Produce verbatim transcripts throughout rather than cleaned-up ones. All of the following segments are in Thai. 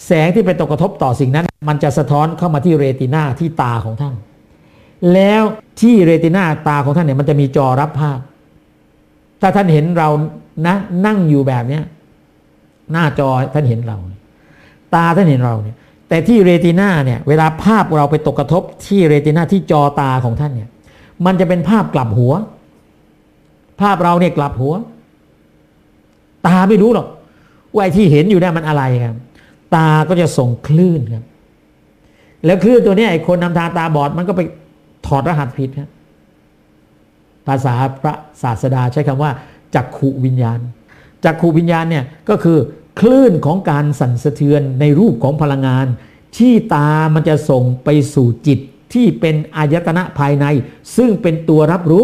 แสงที่ไปตกกระทบต่อสิ่งนั้นมันจะสะท้อนเข้ามาที่เรตินาที่ตาของท่านแล้วที่เรตินาตาของท่านเนี่ยมันจะมีจอรับภาพถ้าท่านเห็นเรานะนั่งอยู่แบบเนี้ยหน้าจอท่านเห็นเราตาท่านเห็นเราเนี่ยแต่ที่เรตินาเนี่ยเวลาภาพเราไปตกกระทบที่เรตินาที่จอตาของท่านเนี่ยมันจะเป็นภาพกลับหัวภาพเราเนี่ยกลับหัวตาไม่รู้หรอกว่าไอ้ที่เห็นอยู่เนี่ยมันอะไรครับตาก็จะส่งคลื่นครับแล้วคลื่นตัวนี้ไอ้คนนำทางตาบอดมันก็ไปถอดรหัสผิดครับภาษาพระศาสดาใช้คำว่าจักขุวิญญาณจักขุวิญญาณเนี่ยก็คือคลื่นของการสั่นสะเทือนในรูปของพลังงานที่ตามันจะส่งไปสู่จิตที่เป็นอายตนะภายในซึ่งเป็นตัวรับรู้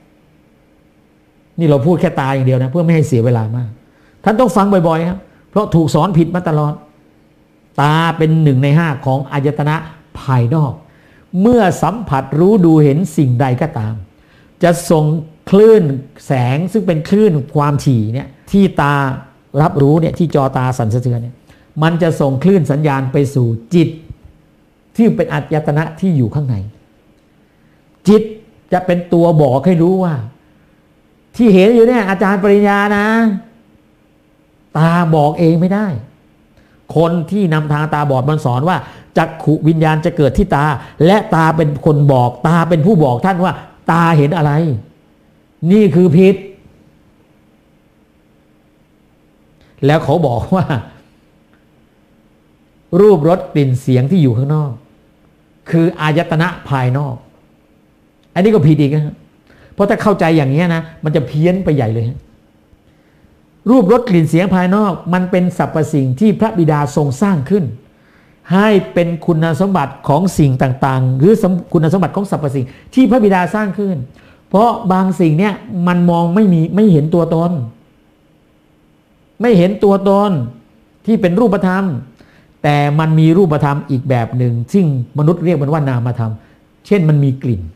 นี่เราพูดแค่ตาอย่างเดียวนะเพื่อไม่ให้เสียเวลามากท่านต้องฟังบ่อยๆครับเพราะถูกสอนผิดมาตลอดตาเป็นหนึ่งในห้าของอายตนะภายนอกเมื่อสัมผัสรู้ดูเห็นสิ่งใดก็ตามจะส่งคลื่นแสงซึ่งเป็นคลื่นความถี่เนี่ยที่ตารับรู้เนี่ยที่จอตาสั่นสะเทือนเนี่ยมันจะส่งคลื่นสัญญาณไปสู่จิตที่เป็นอายตนะที่อยู่ข้างในจิตจะเป็นตัวบอกให้รู้ว่าที่เห็นอยู่เนี่ยอาจารย์ปริญญานะตาบอกเองไม่ได้คนที่นำทางตาบอดมันสอนว่าจักขุวิญญาณจะเกิดที่ตาและตาเป็นคนบอกตาเป็นผู้บอกท่านว่าตาเห็นอะไรนี่คือผิดแล้วเขาบอกว่ารูปรสกลิ่นเสียงที่อยู่ข้างนอกคืออายตนะภายนอกอันนี้ก็ผิดอีกนะเพราะถ้าเข้าใจอย่างนี้นะมันจะเพี้ยนไปใหญ่เลยรูปรสกลิ่นเสียงภายนอกมันเป็นสรรพสิ่งที่พระบิดาทรงสร้างขึ้นให้เป็นคุณสมบัติของสิ่งต่างๆหรือคุณสมบัติของสรรพสิ่งที่พระบิดาสร้างขึ้นเพราะบางสิ่งเนี่ยมันมองไม่มีไม่เห็นตัวตนไม่เห็นตัวตนที่เป็นรูปธรรมแต่มันมีรูปธรรมอีกแบบหนึ่งซึ่งมนุษย์เรียกมันว่านามธรรมเช่นมันมีกลิ่น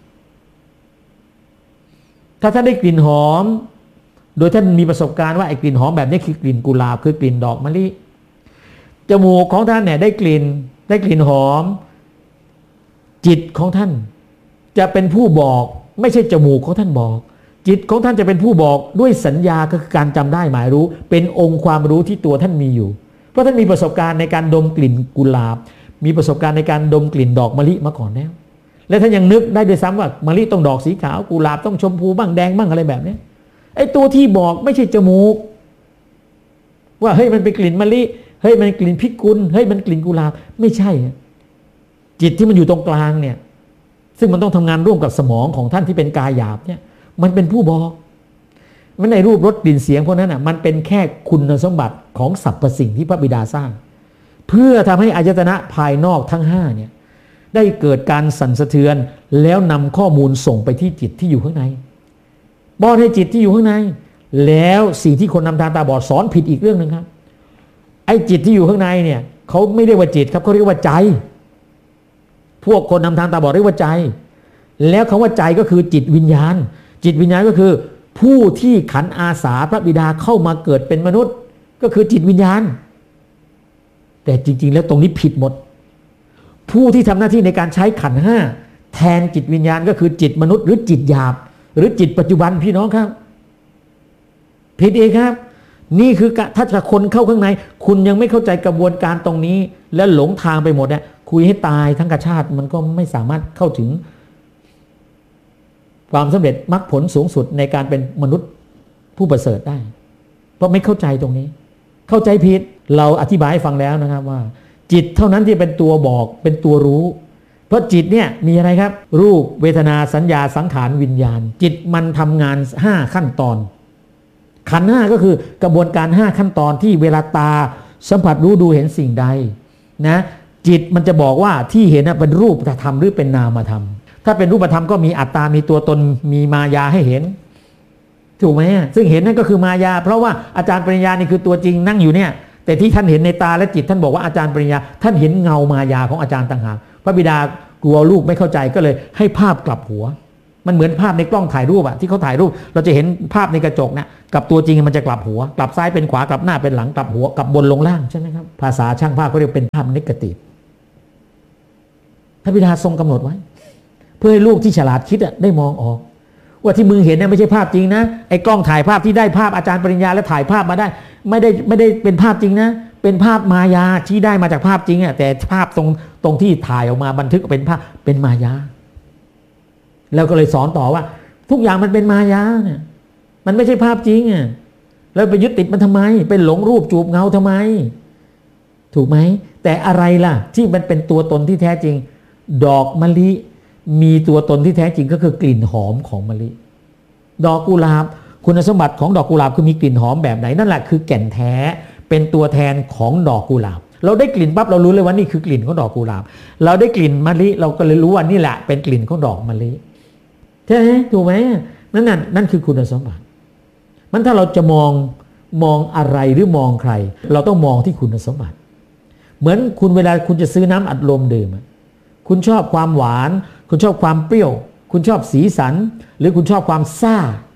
ถ้าท่านได้กลิ่นหอมโดยท่านมีประสบการณ์ว่าไอ้กลิ่นหอมแบบนี้คือกลิ่นกุหลาบคือกลิ่นดอกมะลิจมูกของท่านเนี่ยได้กลิ่นได้กลิ่นหอมจิตของท่านจะเป็นผู้บอกไม่ใช่จมูกของท่านบอกจิตของท่านจะเป็นผู้บอกด้วยสัญญาก็คือการจำได้หมายรู้เป็นองค์ความรู้ที่ตัวท่านมีอยู่เพราะท่านมีประสบการณ์ในการดมกลิ่นกุหลาบมีประสบการณ์ในการดมกลิ่นดอกมะลิมาก่อนแล้วและท่านยังนึกได้ด้วยซ้ำว่ามะลิต้องดอกสีขาวกุหลาบต้องชมพูบ้างแดงบ้างอะไรแบบนี้ไอ้ตัวที่บอกไม่ใช่จมูกว่าเฮ้ยมันเป็นกลิ่นมะลิเฮ้ยมันกลิ่นพิกุลเฮ้ยมันกลิ่นกุหลาบไม่ใช่จิตที่มันอยู่ตรงกลางเนี่ยซึ่งมันต้องทำงานร่วมกับสมองของท่านที่เป็นกายหยาบเนี่ยมันเป็นผู้บอกมันในรูปรสกลิ่นเสียงพวกนั้นอ่ะมันเป็นแค่คุณสมบัติของสรรพสิ่งที่พระบิดาสร้างเพื่อทำให้อายตนะภายนอกทั้งห้าเนี่ยได้เกิดการสั่นสะเทือนแล้วนำข้อมูลส่งไปที่จิตที่อยู่ข้างในบอดให้จิตที่อยู่ข้างในแล้วสิ่งที่คนนำทางตาบอดสอนผิดอีกเรื่องนึงครับไอ้จิตที่อยู่ข้างในเนี่ยเขาไม่เรียกว่าจิตครับเขาเรียกว่าใจพวกคนนำทางตาบอดเรียกว่าใจแล้วคำว่าใจก็คือจิตวิญญาณจิตวิญญาณก็คือผู้ที่ขันอาสาพระบิดาเข้ามาเกิดเป็นมนุษย์ก็คือจิตวิญญาณแต่จริงๆแล้วตรงนี้ผิดหมดผู้ที่ทำหน้าที่ในการใช้ขันธ์ห้าแทนจิตวิญญาณก็คือจิตมนุษย์หรือจิตหยาบหรือจิตปัจจุบันพี่น้องครับผิดเองครับนี่คือถ้าจะคนเข้าข้างในคุณยังไม่เข้าใจกระบวนการตรงนี้แล้วหลงทางไปหมดเนี่ยคุยให้ตายทั้งกชาติมันก็ไม่สามารถเข้าถึงความสำเร็จมรรคผลสูงสุดในการเป็นมนุษย์ผู้ประเสริฐได้เพราะไม่เข้าใจตรงนี้เข้าใจผิดเราอธิบายให้ฟังแล้วนะครับว่าจิตเท่านั้นที่เป็นตัวบอกเป็นตัวรู้เพราะจิตเนี่ยมีอะไรครับรูปเวทนาสัญญาสังขารวิญญาณจิตมันทำงานห้าขั้นตอนขันธ์ห้าก็คือกระบวนการห้าขั้นตอนที่เวลาตาสัมผัสรู้ดูเห็นสิ่งใดนะจิตมันจะบอกว่าที่เห็นเป็นรูปธรรมหรือเป็นนามธรรมถ้าเป็นรูปธรรมก็มีอัตตามีตัวตนมีมายาให้เห็นถูกไหมซึ่งเห็นนั่นก็คือมายาเพราะว่าอาจารย์ปริญญานี่คือตัวจริงนั่งอยู่เนี่ยแต่ที่ท่านเห็นในตาและจิตท่านบอกว่าอาจารย์ปริญญาท่านเห็นเงามายาของอาจารย์ต่างหากพระบิดากลัวลูกไม่เข้าใจก็เลยให้ภาพกลับหัวมันเหมือนภาพในกล้องถ่ายรูปอะที่เขาถ่ายรูปเราจะเห็นภาพในกระจกนะกับตัวจริงมันจะกลับหัวกลับซ้ายเป็นขวากลับหน้าเป็นหลังกลับหัวกลับบนลงล่างใช่ไหมครับภาษาช่างภาพเขาเรียกเป็นภาพเนกาทีฟพระบิดาทรงกำหนดไว้เพื่อให้ลูกที่ฉลาดคิดอะได้มองออกว่าที่มึงเห็นเนี่ยไม่ใช่ภาพจริงนะไอ้กล้องถ่ายภาพที่ได้ภาพอาจารย์ปริญญาแล้วถ่ายภาพมาได้ไม่ได้ไม่ได้เป็นภาพจริงนะเป็นภาพมายาที่ได้มาจากภาพจริงอะแต่ภาพตรงตรงที่ถ่ายออกมาบันทึกเป็นภาพเป็นมายาแล้วก็เลยสอนต่อว่าทุกอย่างมันเป็นมายาเนี่ยมันไม่ใช่ภาพจริงอ่ะแล้วไปยึดติดมันทำไมเป็นหลงรูปจูบเงาทำไมถูกไหมแต่อะไรล่ะที่มันเป็นตัวตนที่แท้จริงดอกมะลิมีตัวตนที่แท้จริงก็คือกลิ่นหอมของมะลิดอกกุหลาบคุณสมบัติของดอกกุหลาบคือมีกลิ่นหอมแบบไหนนั่นแหละคือแก่นแท้เป็นตัวแทนของดอกกุหลาบเราได้กลิ่นปั๊บเรารู้เลยว่านี่คือกลิ่นของดอกกุหลาบเราได้กลิ่นมะลิเราก็เลยรู้ว่านี่แหละเป็นกลิ่นของดอกมะลิใช่ไหมถูกไหมนั่นนั่นนั่นคือคุณสมบัติมันถ้าเราจะมองมองอะไรหรือมองใครเราต้องมองที่คุณสมบัติเหมือนคุณเวลาคุณจะซื้อน้ำอัดลมดื่มคุณชอบความหวานคุณชอบความเปรี้ยวคุณชอบสีสันหรือคุณชอบความซ่า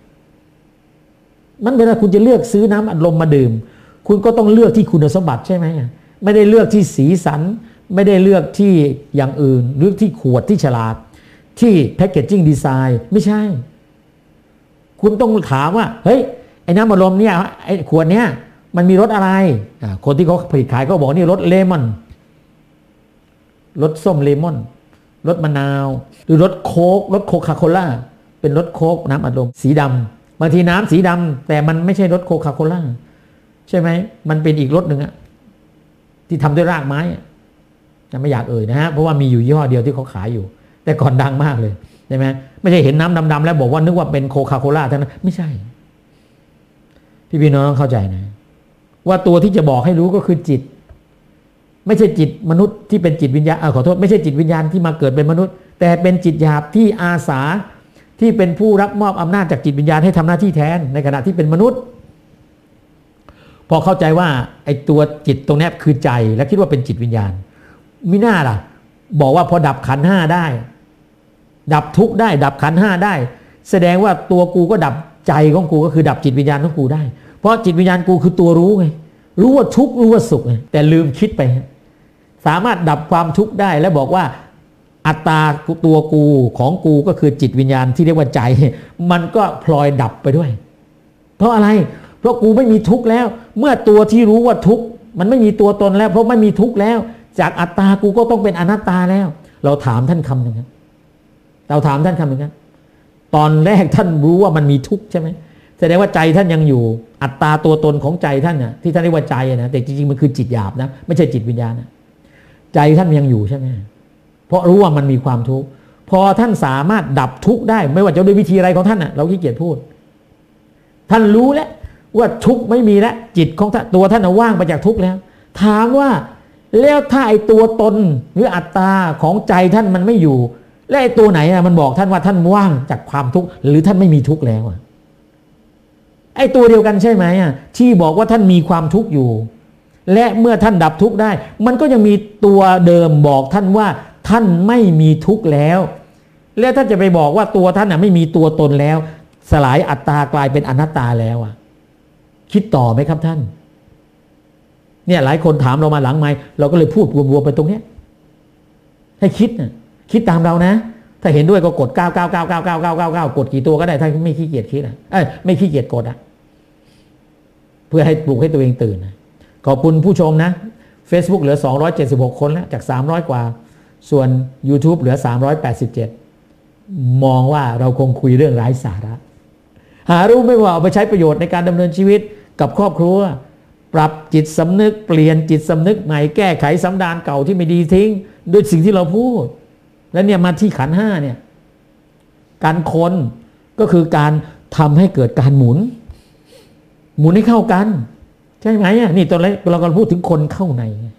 มันเวลาคุณจะเลือกซื้อน้ำอัดลมมาดื่มคุณก็ต้องเลือกที่คุณสมบัติใช่ไหมไม่ได้เลือกที่สีสันไม่ได้เลือกที่อย่างอื่นเลือกที่ขวดที่ฉลากที่แพคเกจจิ้งดีไซน์ไม่ใช่คุณต้องถามว่าเฮ้ยไอ้น้ำอัดลมเนี่ยไอ้ขวดเนี้ยมันมีรสอะไรคนที่เขาผลิตขายก็บอกนี่รสเลมอนรสส้มเลมอนรสมะนาวหรือรสโค้กรสโคคาโคล่าเป็นรสโค้กน้ำอัดลมสีดำบางทีน้ำสีดำแต่มันไม่ใช่รสโคคาโคล่าใช่ไหมมันเป็นอีกรสหนึ่งอะที่ทำด้วยรากไม้จะไม่อยากเอ่ยนะฮะเพราะว่ามีอยู่ยี่ห้อเดียวที่เขาขายอยู่แต่ก่อนดังมากเลยใช่ไหมไม่ใช่เห็นน้ำดำๆแล้วบอกว่านึกว่าเป็นโคคาโคล่าเท่านั้นไม่ใช่พี่พี่น้องต้องเข้าใจนะว่าตัวที่จะบอกให้รู้ก็คือจิตไม่ใช่จิตมนุษย์ที่เป็นจิตวิญญาณขอโทษไม่ใช่จิตวิญญาณที่มาเกิดเป็นมนุษย์แต่เป็นจิตหยาบที่อาสาที่เป็นผู้รับมอบอำนาจจากจิตวิญญาณให้ทำหน้าที่แทนในขณะที่เป็นมนุษย์พอเข้าใจว่าไอ้ตัวจิตตรงนี้คือใจและคิดว่าเป็นจิตวิญญาณมิน่าล่ะบอกว่าพอดับขันธ์ห้าได้ดับทุกข์ได้ดับขันธ์ห้าได้แสดงว่าตัวกูก็ดับใจของกูก็คือดับจิตวิญญาณของกูได้เพราะจิตวิญญาณกูคือตัวรู้ไงรู้ว่าทุกข์รู้ว่าสุขไงแต่ลืมคิดไปสามารถดับความทุกข์ได้และบอกว่าอัตตาตัวกูของกูก็คือจิตวิญญาณที่เรียกว่าใจมันก็พลอยดับไปด้วยเพราะอะไรเพราะกูไม่มีทุกข์แล้วเมื่อตัวที่รู้ว่าทุกข์มันไม่มีตัวตนแล้วเพราะไม่มีทุกข์แล้วจากอัตตากูก็ต้องเป็นอนัตตาแล้วเราถามท่านคำหนึ่งครับเราถามท่านคำหนึ่งครับตอนแรกท่านรู้ว่ามันมีทุกข์ใช่ไหมแสดงว่าใจท่านยังอยู่อัตตาตัวตนของใจท่านน่ะที่ท่านเรียกว่าใจนะแต่จริงๆมันคือจิตหยาบนะไม่ใช่จิตวิญญาณนะใจท่านยังอยู่ใช่ไหมเพราะรู้ว่ามันมีความทุกข์พอท่านสามารถดับทุกข์ได้ไม่ว่าจะด้วยวิธีอะไรของท่านน่ะเราขี้เกียจพูดท่านรู้แล้วว่าทุกข์ไม่มีแล้วจิตของตัวท่านว่างไปจากทุกข์แล้วถามว่าแล้วถ้าไอ้ตัวตนหรืออัตตาของใจท่านมันไม่อยู่และไอ้ตัวไหนอ่ะมันบอกท่านว่าท่านว่างจากความทุกข์หรือท่านไม่มีทุกข์แล้วอ่ะไอ้ตัวเดียวกันใช่ไหมอ่ะที่บอกว่าท่านมีความทุกข์อยู่และเมื่อท่านดับทุกข์ได้มันก็ยังมีตัวเดิมบอกท่านว่าท่านไม่มีทุกข์แล้วและท่านจะไปบอกว่าตัวท่านน่ะไม่มีตัวตนแล้วสลายอัตตากลายเป็นอนัตตาแล้วอ่ะคิดต่อไหมครับท่านเนี่ยหลายคนถามเรามาหลังไมค์เราก็เลยพูดรวมๆไปตรงเนี้ยให้คิดนะคิดตามเรานะถ้าเห็นด้วยก็กดเก้า เก้า เก้า เก้า เก้า เก้า เก้า เก้ากดกี่ตัวก็ได้ถ้าไม่ขี้เกียจคิดนะเอ้ยไม่ขี้เกียจกดอ่ะเพื่อให้ปลุกให้ตัวเองตื่นนะขอบคุณผู้ชมนะ Facebook เหลือสองร้อยเจ็ดสิบหกคนแล้วจากสามร้อยกว่าส่วน YouTube เหลือสามร้อยแปดสิบเจ็ดมองว่าเราคงคุยเรื่องไร้สาระหารู้ไม่ว่าเอาไปใช้ประโยชน์ในการดำเนินชีวิตกับครอบครัวปรับจิตสำนึกเปลี่ยนจิตสำนึกใหม่แก้ไขสันดานเก่าที่ไม่ดีทิ้งด้วยสิ่งที่เราพูดแล้วเนี่ยมาที่ขันธ์ห้าเนี่ยการคนก็คือการทำให้เกิดการหมุนหมุนให้เข้ากันใช่ไหมอ่ะนี่ตอนแรกเรากำลังพูดถึงคนเข้าใน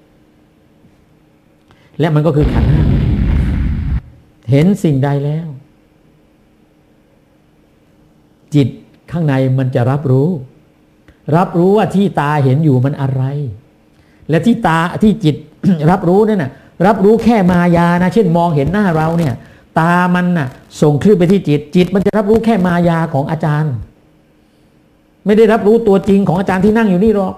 และมันก็คือขันธ์ห้าเห็นสิ่งใดแล้วจิตข้างในมันจะรับรู้รับรู้ว่าที่ตาเห็นอยู่มันอะไรและที่ตาที่จิต รับรู้นั่นน่ะรับรู้แค่มายานะเช่นมองเห็นหน้าเราเนี่ยตามันน่ะส่งคลื่นไปที่จิตจิตมันจะรับรู้แค่มายาของอาจารย์ไม่ได้รับรู้ตัวจริงของอาจารย์ที่นั่งอยู่นี่หรอก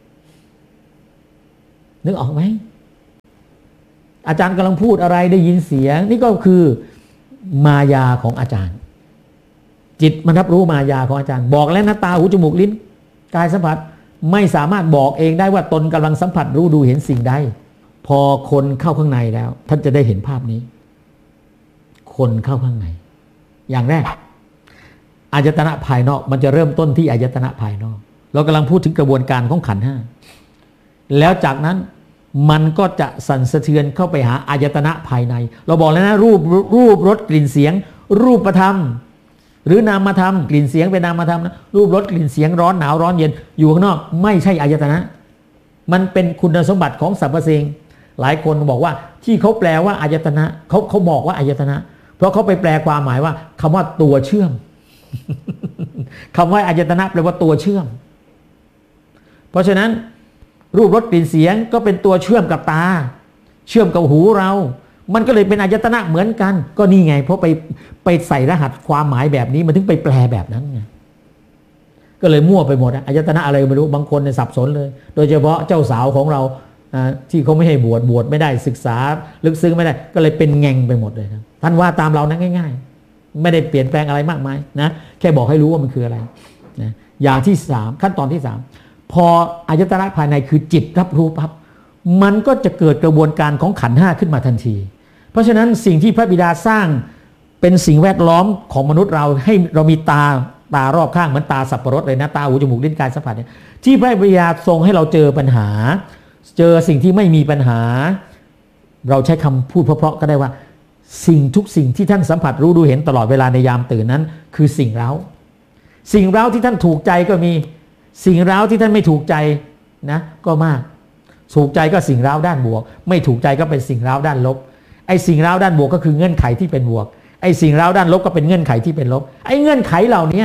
นึกออกไหมอาจารย์กำลังพูดอะไรได้ยินเสียงนี่ก็คือมายาของอาจารย์จิตมันรับรู้มายาของอาจารย์บอกแล้วนะตาหูจมูกลิ้นกายสัมผัสไม่สามารถบอกเองได้ว่าตนกำลังสัมผัสรู้ดูเห็นสิ่งใดพอคนเข้าข้างในแล้วท่านจะได้เห็นภาพนี้คนเข้าข้างในอย่างแรกอายตนะภายนอกมันจะเริ่มต้นที่อายตนะภายนอกเรากำลังพูดถึงกระบวนการของขันธ์ห้าแล้วจากนั้นมันก็จะสั่นสะเทือนเข้าไปหาอายตนะภายในเราบอกแล้วนะรูปรูปรสกลิ่นเสียงรูปธรรมหรือนามธรรมกลิ่นเสียงเป็นนามธรรมนะรูปรสกลิ่นเสียงร้อนหนาวร้อนเย็นอยู่ข้างนอกไม่ใช่อายตนะมันเป็นคุณสมบัติของสรรพสิ่งหลายคนบอกว่าที่เขาแปลว่าอายตนะเขาเขาบอกว่าอายตนะเพราะเขาไปแปลความหมายว่าคำว่าตัวเชื่อม คำว่าอายตนะแปลว่าตัวเชื่อมเพราะฉะนั้นรูปรสกลิ่นเสียงก็เป็นตัวเชื่อมกับตาเชื่อมกับหูเรามันก็เลยเป็นอายตนะเหมือนกันก็นี่ไงเพราะไปไปใส่รหัสความหมายแบบนี้มันถึงไปแปลแบบนั้นไงก็เลยมั่วไปหมดอายตนะอะไรไม่รู้บางคนเนี่ยสับสนเลยโดยเฉพาะเจ้าสาวของเราที่เขาไม่ให้บวชบวชไม่ได้ศึกษาลึกซึ้งไม่ได้ก็เลยเป็นแง่งไปหมดเลยครับท่านว่าตามเรานะง่ายๆไม่ได้เปลี่ยนแปลงอะไรมากมายนะแค่บอกให้รู้ว่ามันคืออะไรนะอย่างที่สามขั้นตอนที่สามพออายตนะภายในคือจิตรับรู้ปั๊บมันก็จะเกิดกระบวนการของขันธ์ห้าขึ้นมาทันทีเพราะฉะนั้นสิ่งที่พระบิดาสร้างเป็นสิ่งแวดล้อมของมนุษย์เราให้เรามีตาตารอบข้างเหมือนตาสับปะรดเลยนะตาหูจมูกลิ้นกายสัมผัสเนี่ยที่พระบิดาทรงให้เราเจอปัญหาเจอสิ่งที่ไม่มีปัญหาเราใช้คำพูดเพราะๆก็ได้ว่าสิ่งทุกสิ่งที่ท่านสัมผัสรู้ดูเห็นตลอดเวลาในยามตื่นนั้นคือสิ่งเร้าสิ่งเร้าที่ท่านถูกใจก็มีสิ่งเร้าที่ท่านไม่ถูกใจนะก็มากถูกใจก็สิ่งเร้าด้านบวกไม่ถูกใจก็เป็นสิ่งเร้าด้านลบไอ้สิ่งเร้าด้านบวกก็คือเงื่อนไขที่เป็นบวกไอ้สิ่งเร้าด้านลบก็เป็นเงื่อนไขที่เป็นลบไอ้เงื่อนไขเหล่านี้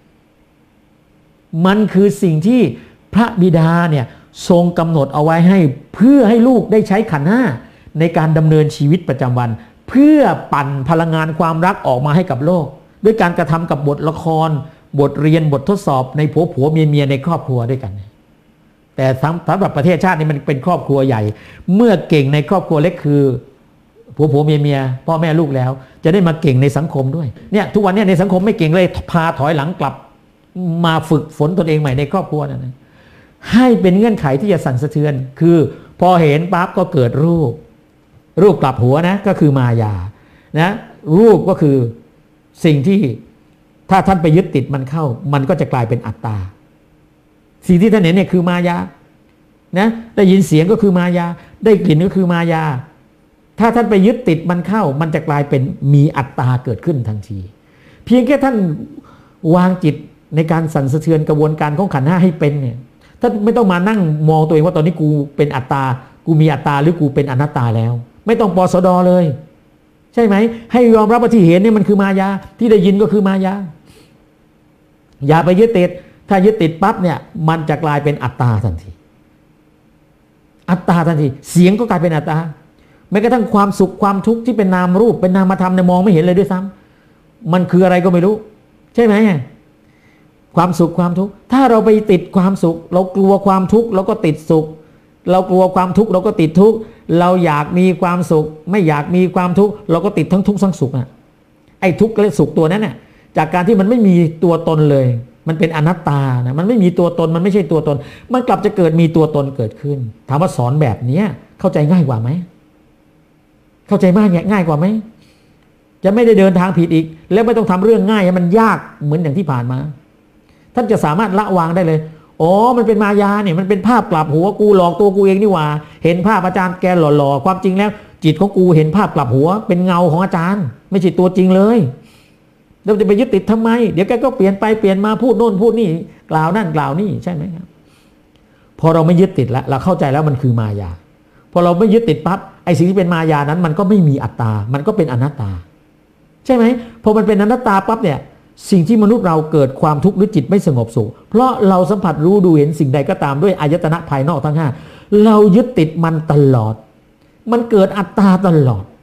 มันคือสิ่งที่พระบิดาเนี่ยทรงกำหนดเอาไว้ให้เพื่อให้ลูกได้ใช้ขันธ์ห้าในการดำเนินชีวิตประจำวันเพื่อปั่นพลังงานความรักออกมาให้กับโลกด้วยการกระทำกับบทละครบทเรียนบททดสอบในผัวผัวเมียเมียในครอบครัวด้วยกันแต่สำหรับประเทศชาตินี้มันเป็นครอบครัวใหญ่เมื่อเก่งในครอบครัวเล็กคือผัวผัวเมียเมียพ่อแม่ลูกแล้วจะได้มาเก่งในสังคมด้วยเนี่ยทุกวันนี้ในสังคมไม่เก่งเลยพาถอยหลังกลับมาฝึกฝนตนเองใหม่ในครอบครัวนั่นนะให้เป็นเงื่อนไขที่จะสั่นสะเทือนคือพอเห็นปั๊บก็เกิดรูปรูปกลับหัวนะก็คือมายานะรูปก็คือสิ่งที่ถ้าท่านไปยึดติดมันเข้ามันก็จะกลายเป็นอัตตาสิ่งที่ท่านเห็นเนี่ยคือมายานะได้ยินเสียงก็คือมายาได้กลิ่นก็คือมายาถ้าท่านไปยึดติดมันเข้ามันจะกลายเป็นมีอัตตาเกิดขึ้นทันทีเพียงแค่ท่านวางจิตในการสั่นสะเทือนกระบวนการของขันธ์ห้าให้เป็นเนี่ยท่านไม่ต้องมานั่งมองตัวเองว่าตอนนี้กูเป็นอัตตากูมีอัตตาหรือกูเป็นอนัตตาแล้วไม่ต้องปสดเลยใช่ไหมให้ยอมรับว่าที่เห็นเนี่ยมันคือมายาที่ได้ยินก็คือมายาอย่าไปยึดติดถ้ายึดติดปั๊บเนี่ยมันจะกลายเป็นอัตตาทันทีอัตตาทันทีเสียงก็กลายเป็นอัตตาแม้กระทั่งความสุขความทุกข์ที่เป็นนามรูปเป็นนามธรรมเนี่ยมองไม่เห็นเลยด้วยซ้ำมันคืออะไรก็ไม่รู้ใช่ไหมความสุขความทุกข์ถ้าเราไปติดความสุขเรากลัวความทุกข์เราก็ติดสุขเรากลัวความทุกข์เราก็ติดทุกข์เราอยากมีความสุขไม่อยากมีความทุกข์เราก็ติดทั้งทุกข์ทั้งสุขอ่ะไอ้ทุกข์และสุขตัวนั้นน่ะจากการที่มันไม่มีตัวตนเลยมันเป็นอนัตตานะมันไม่มีตัวตนมันไม่ใช่ตัวตนมันกลับจะเกิดมีตัวตนเกิดขึ้นถามว่าสอนแบบนี้เข้าใจง่ายกว่าไหมเข้าใจมากง่ายกว่าไหมจะไม่ได้เดินทางผิดอีกแล้วไม่ต้องทำเรื่องง่ายให้มันยากเหมือนอย่างที่ผ่านมาท่านจะสามารถละวางได้เลยอ๋อมันเป็นมายาเนี่ยมันเป็นภาพกลับหัวกูหลอกตัวกูเองนี่หว่าเห็นภาพอาจารย์แกหล่อๆความจริงแล้วจิตของกูเห็นภาพกลับหัวเป็นเงาของอาจารย์ไม่ใช่ตัวจริงเลยเราจะไปยึดติดทำไมเดี๋ยวแกก็เปลี่ยนไปเปลี่ยนมาพูดโน่นพูดนี่กล่าวนั่นกล่าวนี่ใช่ไหมครับพอเราไม่ยึดติดแล้วเราเข้าใจแล้วมันคือมายาพอเราไม่ยึดติดปั๊บไอ้สิ่งที่เป็นมายานั้นมันก็ไม่มีอัตตามันก็เป็นอนัตตาใช่ไหมพอมันเป็นอนัตตาปั๊บเนี่ยสิ่งที่มนุษย์เราเกิดความทุกข์หรือจิตไม่สงบสุขเพราะเราสัมผัสรู้ดูเห็นสิ่งใดก็ตามด้วยอายตนะภายนอกทั้งห้าเรายึดติดมันตลอดมันเกิดอัตตาตลอด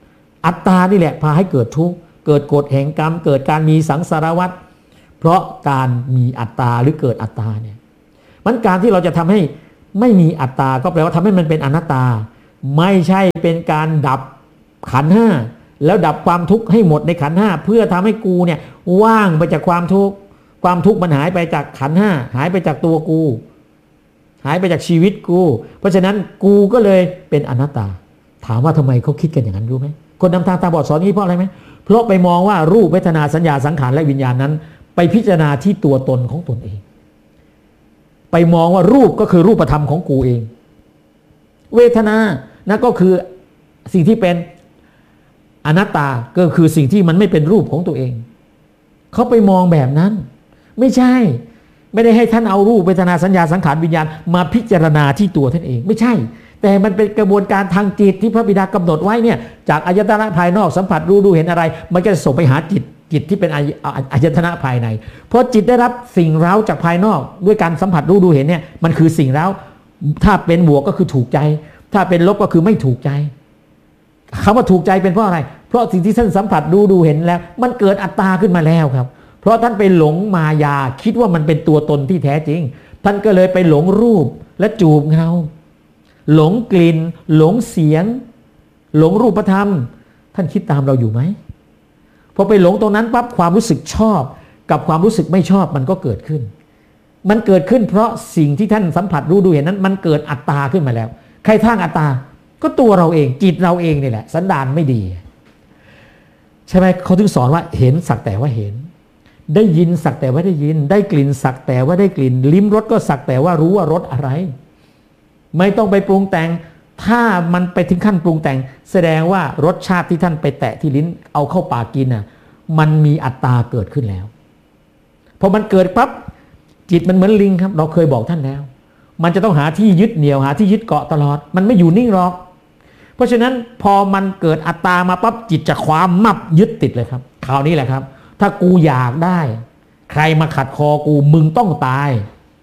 อัตตานี่แหละพาให้เกิดทุกข์เกิดกฎแห่งกรรมเกิดการมีสังสารวัฏเพราะการมีอัตตาหรือเกิดอัตตาเนี่ยมันการที่เราจะทำให้ไม่มีอัตตาก็แปลว่าทำให้มันเป็นอนัตตาไม่ใช่เป็นการดับขันธ์ห้าแล้วดับความทุกข์ให้หมดในขันธ์ห้าเพื่อทำให้กูเนี่ยว่างไปจากความทุกข์ความทุกข์มันหายไปจากขันธ์ห้าหายไปจากตัวกูหายไปจากชีวิตกูเพราะฉะนั้นกูก็เลยเป็นอนัตตาถามว่าทำไมเขาคิดกันอย่างนั้นรู้ไหมคนนำทางตาบอดสอนนี้เพราะอะไรไหมเพราะไปมองว่ารูปเวทนาสัญญาสังขารและวิญญาณนั้นไปพิจารณาที่ตัวตนของตนเองไปมองว่ารูปก็คือรูปธรรมของกูเองเวทนานั่นก็คือสิ่งที่เป็นอนัตตาก็คือสิ่งที่มันไม่เป็นรูปของตัวเองเขาไปมองแบบนั้นไม่ใช่ไม่ได้ให้ท่านเอารูปเวทนาสัญญาสังขารวิญญาณมาพิจารณาที่ตัวท่านเองไม่ใช่แต่มันเป็นกระบวนการทางจิตที่พระบิดากำหนดไว้เนี่ยจากอายตนะภายนอกสัมผัสรู้ดูเห็นอะไรมันก็จะส่งไปหาจิตจิตที่เป็นอายตนะภายในเพราะจิตได้รับสิ่งเร้าจากภายนอกด้วยการสัมผัสรู้ดูเห็นเนี่ยมันคือสิ่งเร้าถ้าเป็นบวกก็คือถูกใจถ้าเป็นลบก็คือไม่ถูกใจคำว่าถูกใจเป็นเพราะอะไรเพราะสิ่งที่ท่านสัมผัสดูดูเห็นแล้วมันเกิดอัตตาขึ้นมาแล้วครับเพราะท่านไปหลงมายาคิดว่ามันเป็นตัวตนที่แท้จริงท่านก็เลยไปหลงรูปและจูบเงาหลงกลิ่นหลงเสียงหลงรูปธรรมท่านคิดตามเราอยู่ไหมพอไปหลงตรงนั้นปั๊บความรู้สึกชอบกับความรู้สึกไม่ชอบมันก็เกิดขึ้นมันเกิดขึ้นเพราะสิ่งที่ท่านสัมผัสรู้ดูเห็นนั้นมันเกิดอัตตาขึ้นมาแล้วใครสร้างอัตตาก็ตัวเราเองจิตเราเองนี่แหละสันดานไม่ดีใช่ไหมเขาถึงสอนว่าเห็นสักแต่ว่าเห็นได้ยินสักแต่ว่าได้ยินได้กลิ่นสักแต่ว่าได้กลิ่นลิ้มรสก็สักแต่ว่ารู้ว่ารสอะไรไม่ต้องไปปรุงแต่งถ้ามันไปถึงขั้นปรุงแต่งแสดงว่ารสชาติที่ท่านไปแตะที่ลิ้นเอาเข้าปากกินน่ะมันมีอัตตาเกิดขึ้นแล้วพอมันเกิดปั๊บจิตมันเหมือนลิงครับเราเคยบอกท่านแล้วมันจะต้องหาที่ยึดเหนี่ยวหาที่ยึดเกาะตลอดมันไม่อยู่นิ่งหรอกเพราะฉะนั้นพอมันเกิดอัตตามาปั๊บจิตจะคว้ามับยึดติดเลยครับคราวนี้แหละครับถ้ากูอยากได้ใครมาขัดคอกูมึงต้องตาย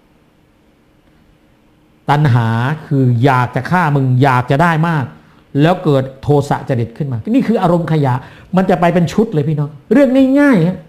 ตัณหาคืออยากจะฆ่ามึงอยากจะได้มากแล้วเกิดโทสะจริตขึ้นมานี่คืออารมณ์ขยะมันจะไปเป็นชุดเลยพี่น้องเรื่องง่ายๆครับ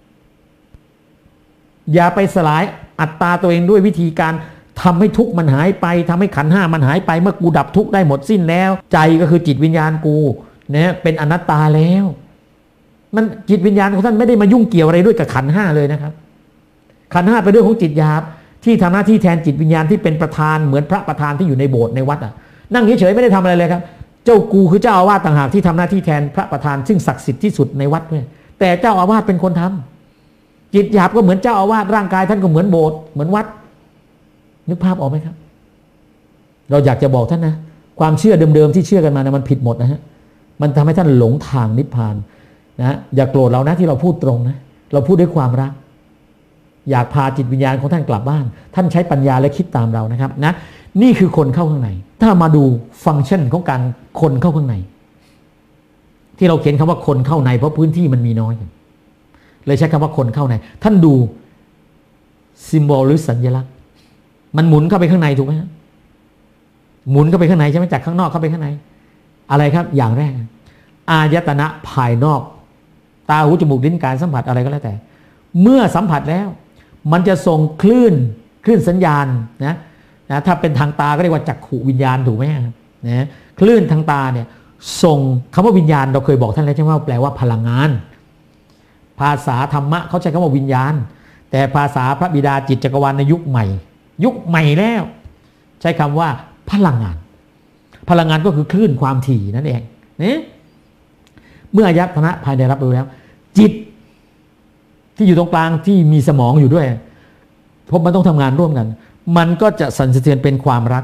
อย่าไปสลายอัตตาตัวเองด้วยวิธีการทำให้ทุกข์มันหายไปทำให้ขันธ์ห้ามันหายไปเมื่อกูดับทุกข์ได้หมดสิ้นแล้วใจก็คือจิตวิญญาณกูเนี่ยเป็นอนัตตาแล้วมันจิตวิญญาณของท่านไม่ได้มายุ่งเกี่ยวอะไรด้วยกับขันธ์ห้าเลยนะครับขันธ์ห้าเป็นเรื่องของจิตหยาบที่ทำหน้าที่แทนจิตวิญญาณที่เป็นประธานเหมือนพระประธานที่อยู่ในโบสถ์ในวัดอ่ะนั่งเฉยๆไม่ได้ทำอะไรเลยครับเจ้ากูคือเจ้าอาวาสต่างหากที่ทำหน้าที่แทนพระประธานซึ่งศักดิ์สิทธิ์ที่สุดในวัดด้วยแต่เจ้าอาวาสเป็นคนทำจิตหยาบก็เหมือนเจ้าอาวาสร่างกายท่านก็เหมือนโบสถ์เหมือนวัดนึกภาพออกไหมครับเราอยากจะบอกท่านนะความเชื่อเดิมๆที่เชื่อกันมานะมันผิดหมดนะฮะมันทำให้ท่านหลงทางนิพพานนะอย่าโกรธเรานะที่เราพูดตรงนะเราพูดด้วยความรักอยากพาจิตวิญญาณของท่านกลับบ้านท่านใช้ปัญญาและคิดตามเรานะครับนะนี่คือคนเข้าข้างในถ้ามาดูฟังก์ชันของการคนเข้าข้างในที่เราเขียนคำว่าคนเข้าในเพราะพื้นที่มันมีน้อยเลยใช้คำว่าคนเข้าในท่านดูซิมโบลหรือสัญลักษณ์มันหมุนเข้าไปข้างในถูกไหมครับหมุนเข้าไปข้างในใช่ไหมจากข้างนอกเข้าไปข้างในอะไรครับอย่างแรกอายตนะภายนอกตาหูจมูกลิ้นกายสัมผัสอะไรก็แล้วแต่เมื่อสัมผัสแล้วมันจะส่งคลื่นคลื่นสัญญาณนะนะถ้าเป็นทางตาก็เรียกว่าจักขุวิญญาณถูกไหมนะคลื่นทางตาเนี่ยส่งคำว่าวิญญาณเราเคยบอกท่านแล้วใช่ไหมว่าแปลว่าพลังงานภาษาธรรมะเขาใช้คำว่าวิญญาณแต่ภาษาพระบิดาจิตจักรวาลในยุคใหม่ยุคใหม่แล้วใช้คำว่าพลังงานพลังงานก็คือคลื่นความถี่นั่นเองนี่เมื่ออายตนะภายในรับรู้แล้วจิตที่อยู่ตรงกลางที่มีสมองอยู่ด้วยเพราะมันต้องทำงานร่วมกันมันก็จะสั่นสะเทือนเป็นความรัก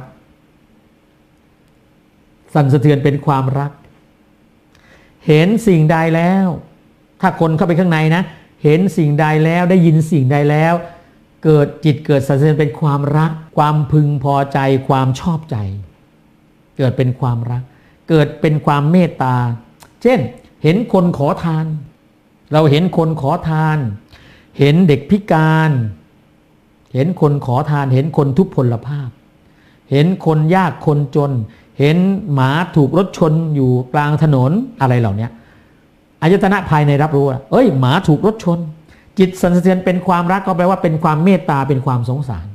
สั่นสะเทือนเป็นความรักเห็นสิ่งใดแล้วถ้าคนเข้าไปข้างในนะเห็นสิ่งใดแล้วได้ยินสิ่งใดแล้วเกิดจิตเกิดสั่นสะเทือนเป็นความรักความพึงพอใจความชอบใจเกิดเป็นความรักเกิดเป็นความเมตตาเช่นเห็นคนขอทานเราเห็นคนขอทานเห็นเด็กพิการเห็นคนขอทานเห็นคนทุพพลภาพเห็นคนยากคนจนเห็นหมาถูกรถชนอยู่กลางถนนอะไรเหล่านี้อายตนะภายในรับรู้ว่าเอ้ยหมาถูกรถชนจิตสั่นสะเทือนเป็นความรักก็แปลว่าเป็นความเมตตาเป็นความสงสาร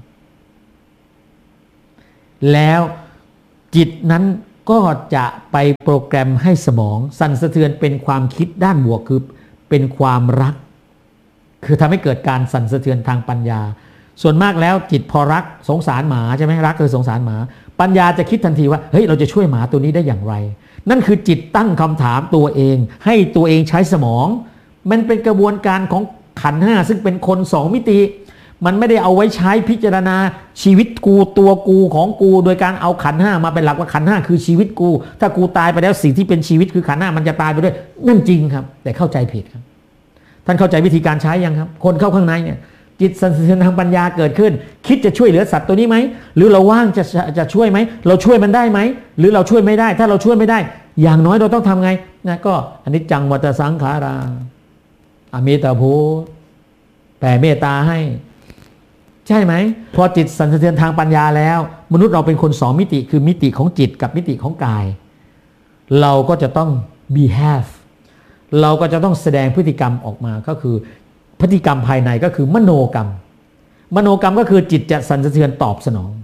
แล้วจิตนั้นก็จะไปโปรแกรมให้สมองสั่นสะเทือนเป็นความคิดด้านบวกคือเป็นความรักคือทำให้เกิดการสั่นสะเทือนทางปัญญาส่วนมากแล้วจิตพอรักสงสารหมาใช่ไหมรักคือสงสารหมาปัญญาจะคิดทันทีว่าเฮ้ยเราจะช่วยหมาตัวนี้ได้อย่างไรนั่นคือจิตตั้งคำถามตัวเองให้ตัวเองใช้สมองมันเป็นกระบวนการของขันธ์ห้าซึ่งเป็นคนสองมิติมันไม่ได้เอาไว้ใช้พิจารณาชีวิตกูตัวกูของกูโดยการเอาขันธ์ห้ามาเป็นหลักว่าขันธ์ห้าคือชีวิตกูถ้ากูตายไปแล้วสิ่งที่เป็นชีวิตคือขันธ์ห้ามันจะตายไปด้วยนั่นจริงครับแต่เข้าใจผิดครับท่านเข้าใจวิธีการใช้ยังครับคนเข้าข้างในเนี่ยจิตสั่นสะเทือนทางปัญญาเกิดขึ้นคิดจะช่วยเหลือสัตว์ตัวนี้ไหมหรือเราว่างจะจะช่วยไหมเราช่วยมันได้ไหมหรือเราช่วยไม่ได้ถ้าเราช่วยไม่ได้อย่างน้อยเราต้องทำไงนะก็อนิจจังวัฏสังขาราอมิตาภูแผ่เมตตาให้ใช่ไหมพอจิตสั่นสะเทือนทางปัญญาแล้วมนุษย์เราเป็นคนสองมิติคือมิติของจิตกับมิติของกายเราก็จะต้อง behave เราก็จะต้องแสดงพฤติกรรมออกมาก็คือพฤติกรรมภายในก็คือมโนกรรมมโนกรรมก็คือจิตจะสั่นสะเทือนตอบสนอง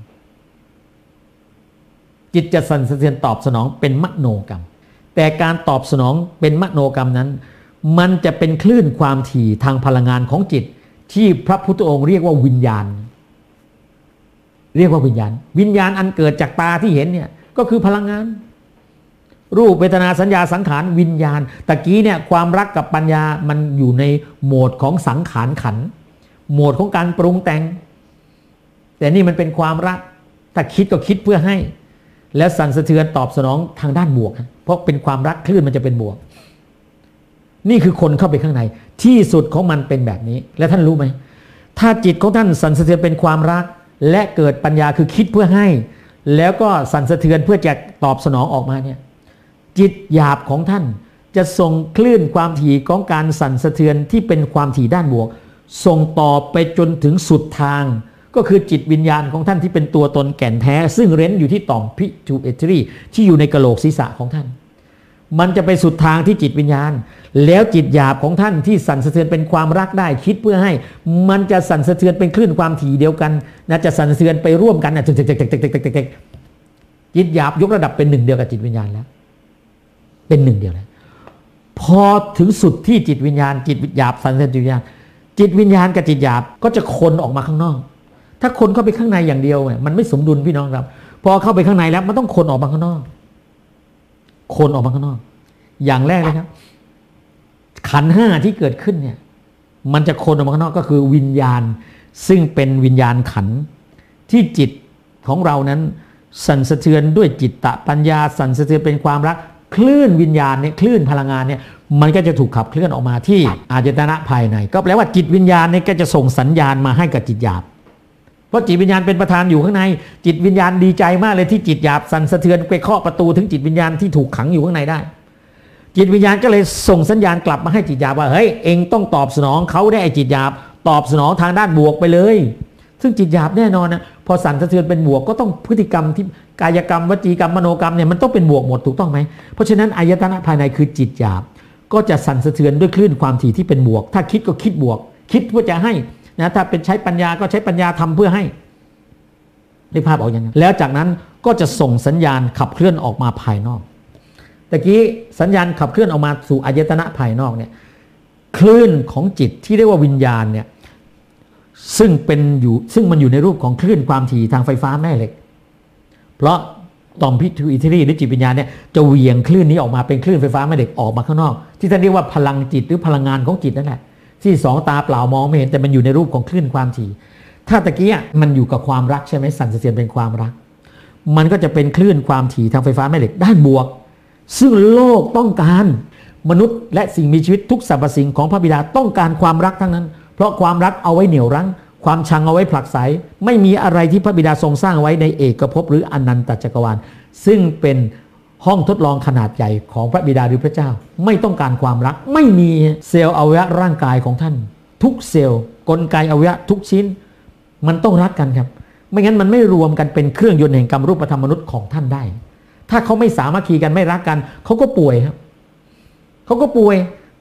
จิตจะสั่นสะเทือนตอบสนองเป็นมโนกรรมแต่การตอบสนองเป็นมโนกรรมนั้นมันจะเป็นคลื่นความถี่ทางพลังงานของจิตที่พระพุทธองค์เรียกว่าวิญญาณเรียกว่าวิญญาณวิญญาณอันเกิดจากตาที่เห็นเนี่ยก็คือพลังงานรูปเวทนาสัญญาสังขารวิญญาณตะกี้เนี่ยความรักกับปัญญามันอยู่ในโหมดของสังขารขันธ์โหมดของการปรุงแต่งแต่นี่มันเป็นความรักถ้าคิดก็คิดเพื่อให้แล้วสั่นสะเทือนตอบสนองทางด้านบวกเพราะเป็นความรักคลื่นมันจะเป็นบวกนี่คือคนเข้าไปข้างในที่สุดของมันเป็นแบบนี้และท่านรู้ไหมถ้าจิตของท่านสั่นสะเทือนเป็นความรักและเกิดปัญญาคือคิดเพื่อให้แล้วก็สั่นสะเทือนเพื่อจะตอบสนองออกมาเนี่ยจิตหยาบของท่านจะส่งคลื่นความถี่ของการสั่นสะเทือนที่เป็นความถี่ด้านบวกส่งต่อไปจนถึงสุดทางก็คือจิตวิญญาณของท่านที่เป็นตัวตนแก่นแท้ซึ่งเร้นอยู่ที่ต่อมพิจูเอตรีที่อยู่ในกะโหลกศีรษะของท่านมันจะไปสุดทางที่จิตวิญญาณแล้วจิตหยาบของท่านที่สั่นสะเทือนเป็นความรักได้คิดเพื่อให้มันจะสั่นสะเทือนเป็นคลื่นความถี่เดียวกันนะจะสั่นสะเทือนไปร่วมกันนะจิตหยาบยกระดับเป็นหนึ่งเดียวกับจิตวิญญาณแล้วเป็นหนึ่งเดียวแล้วพอถึงสุดที่จิตวิญญาณจิตหยาบสั่นสะเทือนจิตวิญญาณจิตวิญญาณกับจิตหยาบก็จะคนออกมาข้างนอกถ้าคนเข้าไปข้างในอย่างเดียวเนี่ยมันไม่สมดุลพี่น้องครับพอเข้าไปข้างในแล้วมันต้องคนออกมาข้างนอกคนออกมาข้างนอกอย่างแรกเลยครับขันธ์ห้าที่เกิดขึ้นเนี่ยมันจะคนออกมาข้างนอกก็คือวิญญาณซึ่งเป็นวิญญาณขันธ์ที่จิตของเรานั้นสั่นสะเทือนด้วยจิตตปัญญาสั่นสะเทือนเป็นความรักคลื่นวิญญาณเนี่ยคลื่นพลังงานเนี่ยมันก็จะถูกขับเคลื่อนออกมาที่อายตนะภายในก็แปลว่าจิตวิญญาณเนี่ยก็จะส่งสัญญาณมาให้กับจิตหยาบเพราะจิตวิญญาณเป็นประธานอยู่ข้างในจิตวิญญาณดีใจมากเลยที่จิตหยาบสั่นสะเทือนไปเคาะประตูถึงจิตวิญญาณที่ถูกขังอยู่ข้างในได้จิตวิญญาณก็เลยส่งสัญญาณกลับมาให้จิตหยาบว่าเฮ้ยเองต้องตอบสนองเขาได้ไอ้จิตหยาบตอบสนองทางด้านบวกไปเลยซึ่งจิตหยาบแน่นอนนะพอสั่นสะเทือนเป็นบวกก็ต้องพฤติกรรมที่กายกรรมวจีกรรมมโนกรรมเนี่ยมันต้องเป็นบวกหมดถูกต้องไหมเพราะฉะนั้นอายตนะภายในคือจิตหยาบก็จะสั่นสะเทือนด้วยคลื่นความถี่ที่เป็นบวกถ้าคิดก็คิดบวกคิดเพื่อจะให้นะถ้าเป็นใช้ปัญญาก็ใช้ปัญญาทำเพื่อให้ได้ภาพออกอย่างนั้นแล้วจากนั้นก็จะส่งสัญญาณขับเคลื่อนออกมาภายนอกตะกี้สัญญาณขับเคลื่อนออกมาสู่อายตนะภายนอกเนี่ยคลื่นของจิตที่เรียกว่าวิญญาณเนี่ยซึ่งเป็นอยู่ซึ่งมันอยู่ในรูปของคลื่นความถี่ทางไฟฟ้าแม่เหล็กเพราะต่อมพิทูอิทรีหรือจิตวิญญาณเนี่ยจะเหวี่ยงคลื่นนี้ออกมาเป็นคลื่นไฟฟ้าแม่เหล็กออกมาข้างนอกที่ท่านเรียกว่าพลังจิตหรือพลังงานของจิตนั่นแหละที่สองตาเปล่ามองไม่เห็นแต่มันอยู่ในรูปของคลื่นความถี่ถ้าตะกี้มันอยู่กับความรักใช่ไหมสั่นสะเทือนเป็นความรักมันก็จะเป็นคลื่นความถี่ทางไฟฟ้าแม่เหล็กด้านบวกซึ่งโลกต้องการมนุษย์และสิ่งมีชีวิตทุกสรรพสิ่งของพระบิดาต้องการความรักทั้งนั้นเพราะความรักเอาไว้เหนี่ยวรั้งความชังเอาไว้ผลักไสไม่มีอะไรที่พระบิดาทรงสร้างไว้ในเอกภพหรืออนันตจักรวาลซึ่งเป็นห้องทดลองขนาดใหญ่ของพระบิดาหรือพระเจ้าไม่ต้องการความรักไม่มีเซลล์อวัยวะร่างกายของท่านทุกเซลล์กลไกอวัยวะทุกชิ้นมันต้องรักกันครับไม่งั้นมันไม่รวมกันเป็นเครื่องยนต์แห่งกรรมรูปธรรมมนุษย์ของท่านได้ถ้าเขาไม่สามัคคีกันไม่รักกันเขาก็ป่วยครับเขาก็ป่วย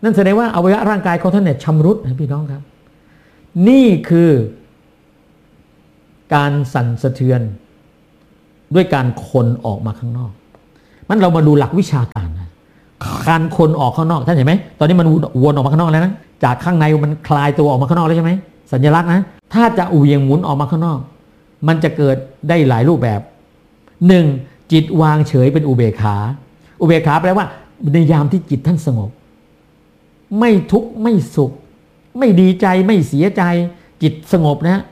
นั่นแสดงว่าอวัยวะร่างกายของท่านเนี่ยชำรุดนะพี่น้องครับนี่คือการสั่นสะเทือนด้วยการคนออกมาข้างนอกมันเรามาดูหลักวิชาการนะการคนออกข้างนอกท่านเห็นไหมตอนนี้มันวนออกมาข้างนอกแล้วนะจากข้างในมันคลายตัวออกมาข้างนอกแล้วใช่ไหมสัญลักษณ์นะถ้าจะเหวี่ยงหมุนออกมาข้างนอกมันจะเกิดได้หลายรูปแบบหนึ่งจิตวางเฉยเป็นอุเบกขาอุเบกขาแปลว่าในยามที่จิตท่านสงบไม่ทุกข์ไม่สุขไม่ดีใจไม่เสียใจจิตสงบนะ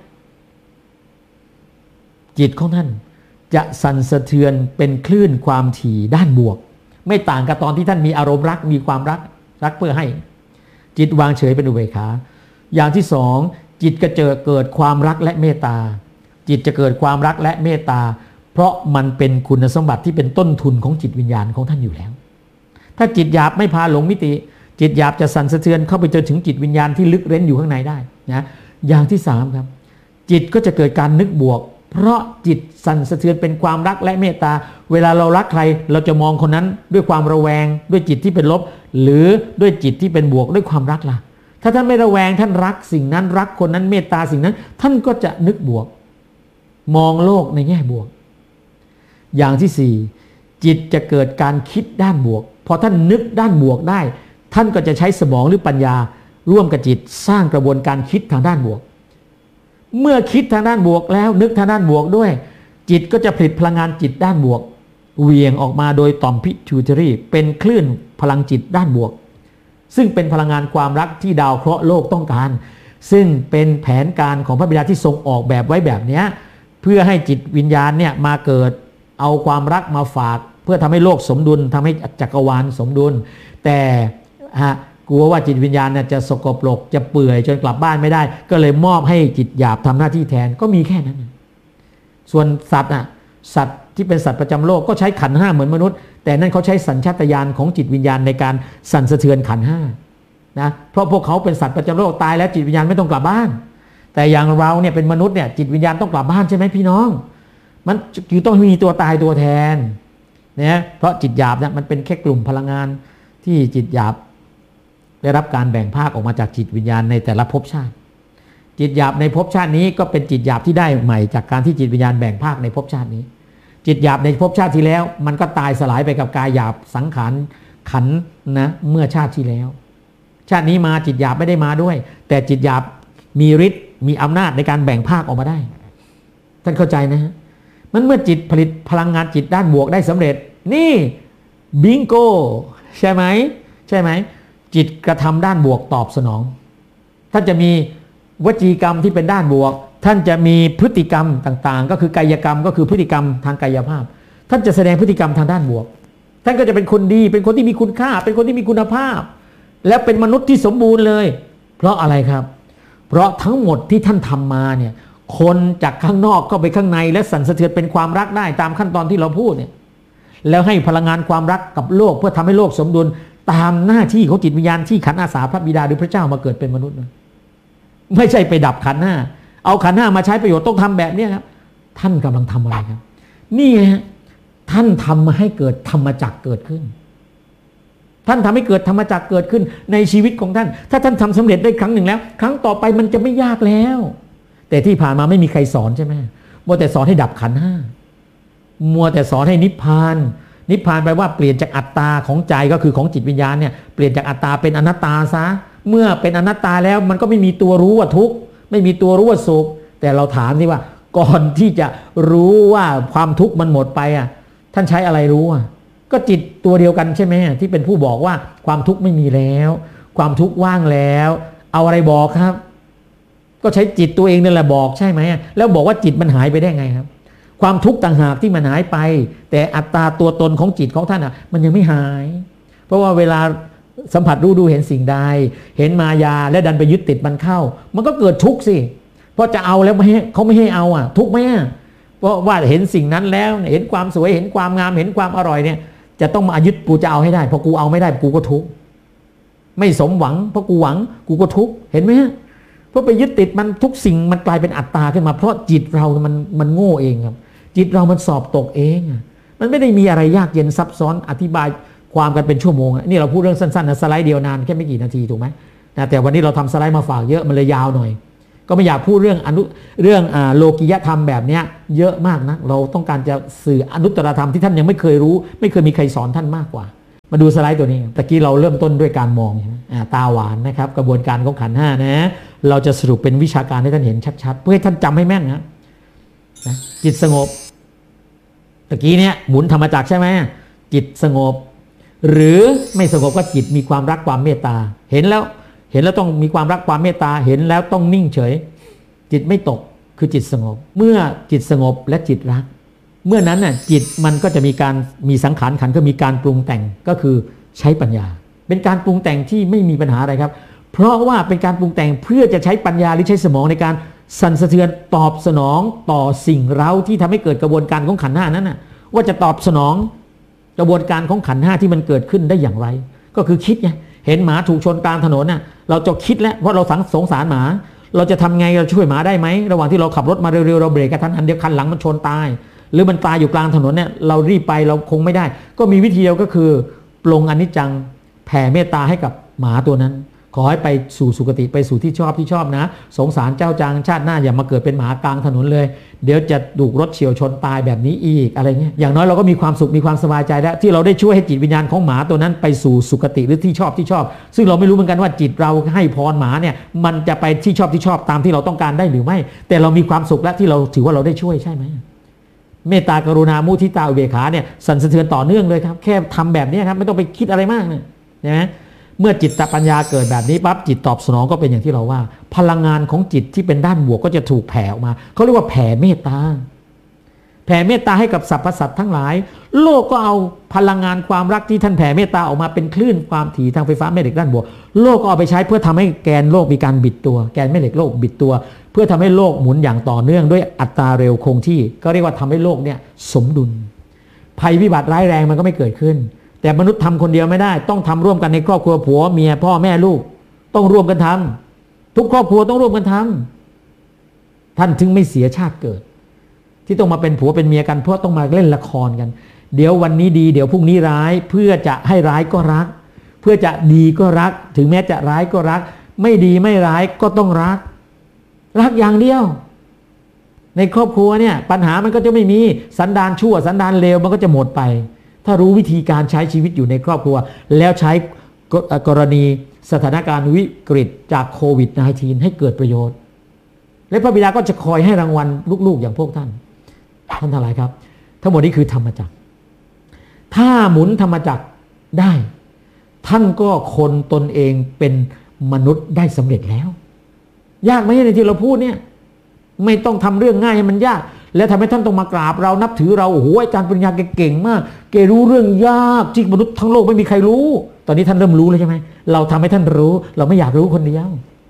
จิตของท่านจะสั่นสะเทือนเป็นคลื่นความถี่ด้านบวกไม่ต่างกับตอนที่ท่านมีอารมณ์รักมีความรักรักเพื่อให้จิตวางเฉยเป็นอุเบกขาอย่างที่สองจิตก็จะเกิดความรักและเมตตาจิตจะเกิดความรักและเมตตาเพราะมันเป็นคุณสมบัติที่เป็นต้นทุนของจิตวิญญาณของท่านอยู่แล้วถ้าจิตหยาบไม่พาหลงมิติจิตหยาบจะสั่นสะเทือนเข้าไปจนถึงจิตวิญญาณที่ลึกเร้นอยู่ข้างในได้นะอย่างที่สามครับจิตก็จะเกิดการนึกบวกเพราะจิตสั่นสะเทือนเป็นความรักและเมตตาเวลาเรารักใครเราจะมองคนนั้นด้วยความระแวงด้วยจิตที่เป็นลบหรือด้วยจิตที่เป็นบวกด้วยความรักล่ะถ้าท่านไม่ระแวงท่านรักสิ่งนั้นรักคนนั้นเมตตาสิ่งนั้นท่านก็จะนึกบวกมองโลกในแง่บวกอย่างที่สี่จิตจะเกิดการคิดด้านบวกพอท่านนึกด้านบวกได้ท่านก็จะใช้สมองหรือปัญญาร่วมกับจิตสร้างกระบวนการคิดทางด้านบวกเมื่อคิดทางด้านบวกแล้วนึกทางด้านบวกด้วยจิตก็จะผลิตพลังงานจิตด้านบวกเหวี่ยงออกมาโดยต่อมพิทูเทอรีเป็นคลื่นพลังจิตด้านบวกซึ่งเป็นพลังงานความรักที่ดาวเคราะห์โลกต้องการซึ่งเป็นแผนการของพระบิดาที่ทรงออกแบบไว้แบบนี้เพื่อให้จิตวิญญาณเนี่ยมาเกิดเอาความรักมาฝากเพื่อทำให้โลกสมดุลทำให้จักรวาลสมดุลแต่ฮะกลัวว่าจิตวิญญาณเนี่ยจะสกปรกจะเปื่อยจนกลับบ้านไม่ได้ก็เลยมอบให้จิตหยาบทำหน้าที่แทนก็มีแค่นั้นส่วนสัตว์อ่ะสัตว์ที่เป็นสัตว์ประจำโลกก็ใช้ขันธ์ห้าเหมือนมนุษย์แต่นั่นเขาใช้สัญชาตญาณของจิตวิญญาณในการสั่นสะเทือนขันธ์ห้านะเพราะพวกเขาเป็นสัตว์ประจำโลกตายแล้วจิตวิญญาณไม่ต้องกลับบ้านแต่อย่างเราเนี่ยเป็นมนุษย์เนี่ยจิตวิญญาณต้องกลับบ้านใช่ไหมพี่น้องมันคือต้องมีตัวตายตัวแทนเนี่ยเพราะจิตหยาบเนี่ยมันเป็นแค่กลุ่มพลังงานที่จิตหยาบได้รับการแบ่งภาคออกมาจากจิตวิญญาณในแต่ละภพชาติจิตหยาบในภพชาตินี้ก็เป็นจิตหยาบที่ได้ใหม่จากการที่จิตวิญญาณแบ่งภาคในภพชาตินี้จิตหยาบในภพชาติที่แล้วมันก็ตายสลายไปกับกายหยาบสังขารขันธ์นะเมื่อชาติที่แล้วชาตินี้มาจิตหยาบไม่ได้มาด้วยแต่จิตหยาบมีฤทธิ์มีอำนาจในการแบ่งภาคออกมาได้ท่านเข้าใจนะฮะมันเมื่อจิตผลิตพลังงานจิตด้านบวกได้สำเร็จนี่บิงโกใช่ไหมใช่ไหมจิตกระทำด้านบวกตอบสนองท่านจะมีวจีกรรมที่เป็นด้านบวกท่านจะมีพฤติกรรมต่างๆก็คือกายกรรมก็คือพฤติกรรมทางกายภาพท่านจะแสดงพฤติกรรมทางด้านบวกท่านก็จะเป็นคนดีเป็นคนที่มีคุณค่าเป็นคนที่มีคุณภาพและเป็นมนุษย์ที่สมบูรณ์เลยเพราะอะไรครับเพราะทั้งหมดที่ท่านทำมาเนี่ยคนจากข้างนอกเข้าไปข้างในและสั่นสะเทือนเป็นความรักได้ตามขั้นตอนที่เราพูดเนี่ยแล้วให้พลังงานความรักกับโลกเพื่อทำให้โลกสมดุลตามหน้าที่ของจิตวิญญาณที่ขันธ์อาสาพระบิดาหรือพระเจ้ามาเกิดเป็นมนุษย์นะไม่ใช่ไปดับขันธ์ห้าเอาขันธ์ห้ามาใช้ประโยชน์ต้องทำแบบนี้ครับท่านกำลังทำอะไรครับนี่ฮะท่านทำมาให้เกิดธรรมจักรเกิดขึ้นท่านทำให้เกิดธรรมจักรเกิดขึ้นในชีวิตของท่านถ้าท่านทำสำเร็จได้ครั้งหนึ่งแล้วครั้งต่อไปมันจะไม่ยากแล้วแต่ที่ผ่านมาไม่มีใครสอนใช่ไหมมัวแต่สอนให้ดับขันธ์ห้ามัวแต่สอนให้นิพพานนิพพานแปลว่าเปลี่ยนจากอัตตาของใจก็คือของจิตวิญญาณเนี่ยเปลี่ยนจากอัตตาเป็นอนัตตาซะเมื่อเป็นอนัตตาแล้วมันก็ไม่มีตัวรู้ว่าทุกข์ไม่มีตัวรู้ว่าสุขแต่เราถามสิว่าก่อนที่จะรู้ว่าความทุกข์มันหมดไปอ่ะท่านใช้อะไรรู้อ่ะก็จิตตัวเดียวกันใช่ไหมที่เป็นผู้บอกว่าความทุกข์ไม่มีแล้วความทุกข์ว่างแล้วเอาอะไรบอกครับก็ใช้จิตตัวเองนั่นแหละบอกใช่ไหมแล้วบอกว่าจิตมันหายไปได้ไงครับความทุกข์ต่างหากที่มันหายไปแต่อัตตาตัวตนของจิตของท่านอ่ะมันยังไม่หายเพราะว่าเวลาสัมผัสรู้ดูเห็นสิ่งใดเห็นมายาและดันไปยึดติดมันเข้ามันก็เกิดทุกข์สิเพราะจะเอาแล้วไม่ให้เขาไม่ให้เอาอ่ะทุกข์ไหมเพราะว่าเห็นสิ่งนั้นแล้วเห็นความสวยเห็นความงามเห็นความอร่อยเนี่ยจะต้องมายึดกูจะเอาให้ได้พอกูเอาไม่ได้กูก็ทุกข์ไม่สมหวังเพราะกูหวังกูก็ทุกข์เห็นไหมเพราะไปยึดติดมันทุกสิ่งมันกลายเป็นอัตตาขึ้นมาเพราะจิตเรามันมันโง่เองครับจิตเรามันสอบตกเองมันไม่ได้มีอะไรยากเย็นซับซ้อนอธิบายความกันเป็นชั่วโมงนี่เราพูดเรื่องสั้นๆนะสไลด์เดียวนานแค่ไม่กี่นาทีถูกไหมนะแต่วันนี้เราทำสไลด์มาฝากเยอะมันเลยยาวหน่อยก็ไม่อยากพูดเรื่องอนุเรื่องอ่าโลกิยธรรมแบบเนี้ยเยอะมากนะเราต้องการจะสื่ออนุตตรธรรมที่ท่านยังไม่เคยรู้ไม่เคยมีใครสอนท่านมากกว่ามาดูสไลด์ตัวนี้ตะกี้เราเริ่มต้นด้วยการมองใช่ไหมตาหวานนะครับกระบวนการของขันธ์ห้านะเราจะสรุปเป็นวิชาการให้ท่านเห็นชัดๆเพื่อให้ท่านจำให้แม่นนะนะจิตสงบตะกี้เนี่ยหมุนธรรมจักรใช่ไหมจิตสงบหรือไม่สงบก็จิตมีความรักความเมตตาเห็นแล้วเห็นแล้วต้องมีความรักความเมตตาเห็นแล้วต้องนิ่งเฉยจิตไม่ตกคือจิตสงบเมื่อจิตสงบและจิตรักเมื่อนั้นน่ะจิตมันก็จะมีการมีสังขารขันธ์ก็มีการปรุงแต่งก็คือใช้ปัญญาเป็นการปรุงแต่งที่ไม่มีปัญหาอะไรครับเพราะว่าเป็นการปรุงแต่งเพื่อจะใช้ปัญญาหรือใช้สมองในการสั่นสะเทือนตอบสนองต่อสิ่งเร้าที่ทำให้เกิดกระบวนการของขันธ์ห้านั้นน่ะว่าจะตอบสนองกระบวนการของขันธ์ห้าที่มันเกิดขึ้นได้อย่างไรก็คือคิดไงเห็นหมาถูกชนกลางถนนน่ะเราจะคิดแล้วเพราะเราสงสารหมาเราจะทำไงเราช่วยหมาได้ไหมระหว่างที่เราขับรถมาเร็วๆเราเบรกกระทันหันเดียวคันหลังมันชนตายหรือมันตายอยู่กลางถนนเนี่ยเรารีบไปเราคงไม่ได้ก็มีวิธีเดียวก็คือปลงอนิจจังแผ่เมตตาให้กับหมาตัวนั้นขอให้ไปสู่สุคติไปสู่ที่ชอบที่ชอบนะสงสารเจ้าจังชาติหน้าอย่ามาเกิดเป็นหมากลางถนนเลยเดี๋ยวจะถูกรถเฉี่ยวชนตายแบบนี้อีกอะไรเงี้ยอย่างน้อยเราก็มีความสุขมีความสบายใจแล้วที่เราได้ช่วยให้จิตวิญญาณของหมาตัวนั้นไปสู่สุคติหรือที่ชอบที่ชอบซึ่งเราไม่รู้เหมือนกันว่าจิตเราให้พรหมาเนี่ยมันจะไปที่ชอบที่ชอบตามที่เราต้องการได้หรือไม่แต่เรามีความสุขแล้วที่เราถือว่าเราได้ช่วยใช่ไหมเมตตากรุณามุทิตาอุเบกขาเนี่ยสั่นสะเทือนต่อเนื่องเลยครับแค่ทำแบบนี้ครับไม่ต้องไปคิดอะไรมากเนี่ยนะเมื่อจิตปัญญาเกิดแบบนี้ปั๊บจิตตอบสนองก็เป็นอย่างที่เราว่าพลังงานของจิตที่เป็นด้านบวกก็จะถูกแผ่ออกมาเขาเรียกว่าแผ่เมตตาแผ่เมตตาให้กับสรรพสัตว์ทั้งหลายโลกก็เอาพลังงานความรักที่ท่านแผ่เมตตาออกมาเป็นคลื่นความถี่ทางไฟฟ้าแม่เหล็กด้านบวกโลกก็เอาไปใช้เพื่อทำให้แกนโลกมีการบิดตัวแกนแม่เหล็กโลกบิดตัวเพื่อทำให้โลกหมุนอย่างต่อเนื่องด้วยอัตราเร็วคงที่ก็เรียกว่าทำให้โลกเนี่ยสมดุลภัยพิบัติร้ายแรงมันก็ไม่เกิดขึ้นแต่มนุษย์ทำคนเดียวไม่ได้ต้องทำร่วมกันในครอบครัวผัวเมียพ่อแม่ลูกต้องร่วมกันทำทุกครอบครัวต้องร่วมกันทำท่านถึงไม่เสียชาติเกิดที่ต้องมาเป็นผัวเป็นเมียกันเพราะต้องมาเล่นละครกันเดี๋ยววันนี้ดีเดี๋ยวพรุ่งนี้ร้ายเพื่อจะให้ร้ายก็รักเพื่อจะดีก็รักถึงแม้จะร้ายก็รักไม่ดีไม่ร้ายก็ต้องรักรักอย่างเดียวในครอบครัวเนี่ยปัญหามันก็จะไม่มีสันดานชั่วสันดานเลวมันก็จะหมดไปถ้ารู้วิธีการใช้ชีวิตอยู่ในครอบครัวแล้วใช้กรณีสถานการณ์วิกฤตจากโควิด สิบเก้า ให้เกิดประโยชน์และพระบิดาก็จะคอยให้รางวัลลูกๆอย่างพวกท่านท่านทั้งหลายครับทั้งหมดนี้คือธรรมจักรถ้าหมุนธรรมจักรได้ท่านก็คนตนเองเป็นมนุษย์ได้สำเร็จแล้วยากไหมในที่เราพูดเนี่ยไม่ต้องทำเรื่องง่ายให้มันยากแล้วทำให้ท่านต้องมากราบเรานับถือเราโอ้โหอาจารย์ปริญญาเก่งมากแกรู้เรื่องยากที่มนุษย์ทั้งโลกไม่มีใครรู้ตอนนี้ท่านเริ่มรู้แล้วใช่ไหมเราทำให้ท่านรู้เราไม่อยากรู้คนเดียว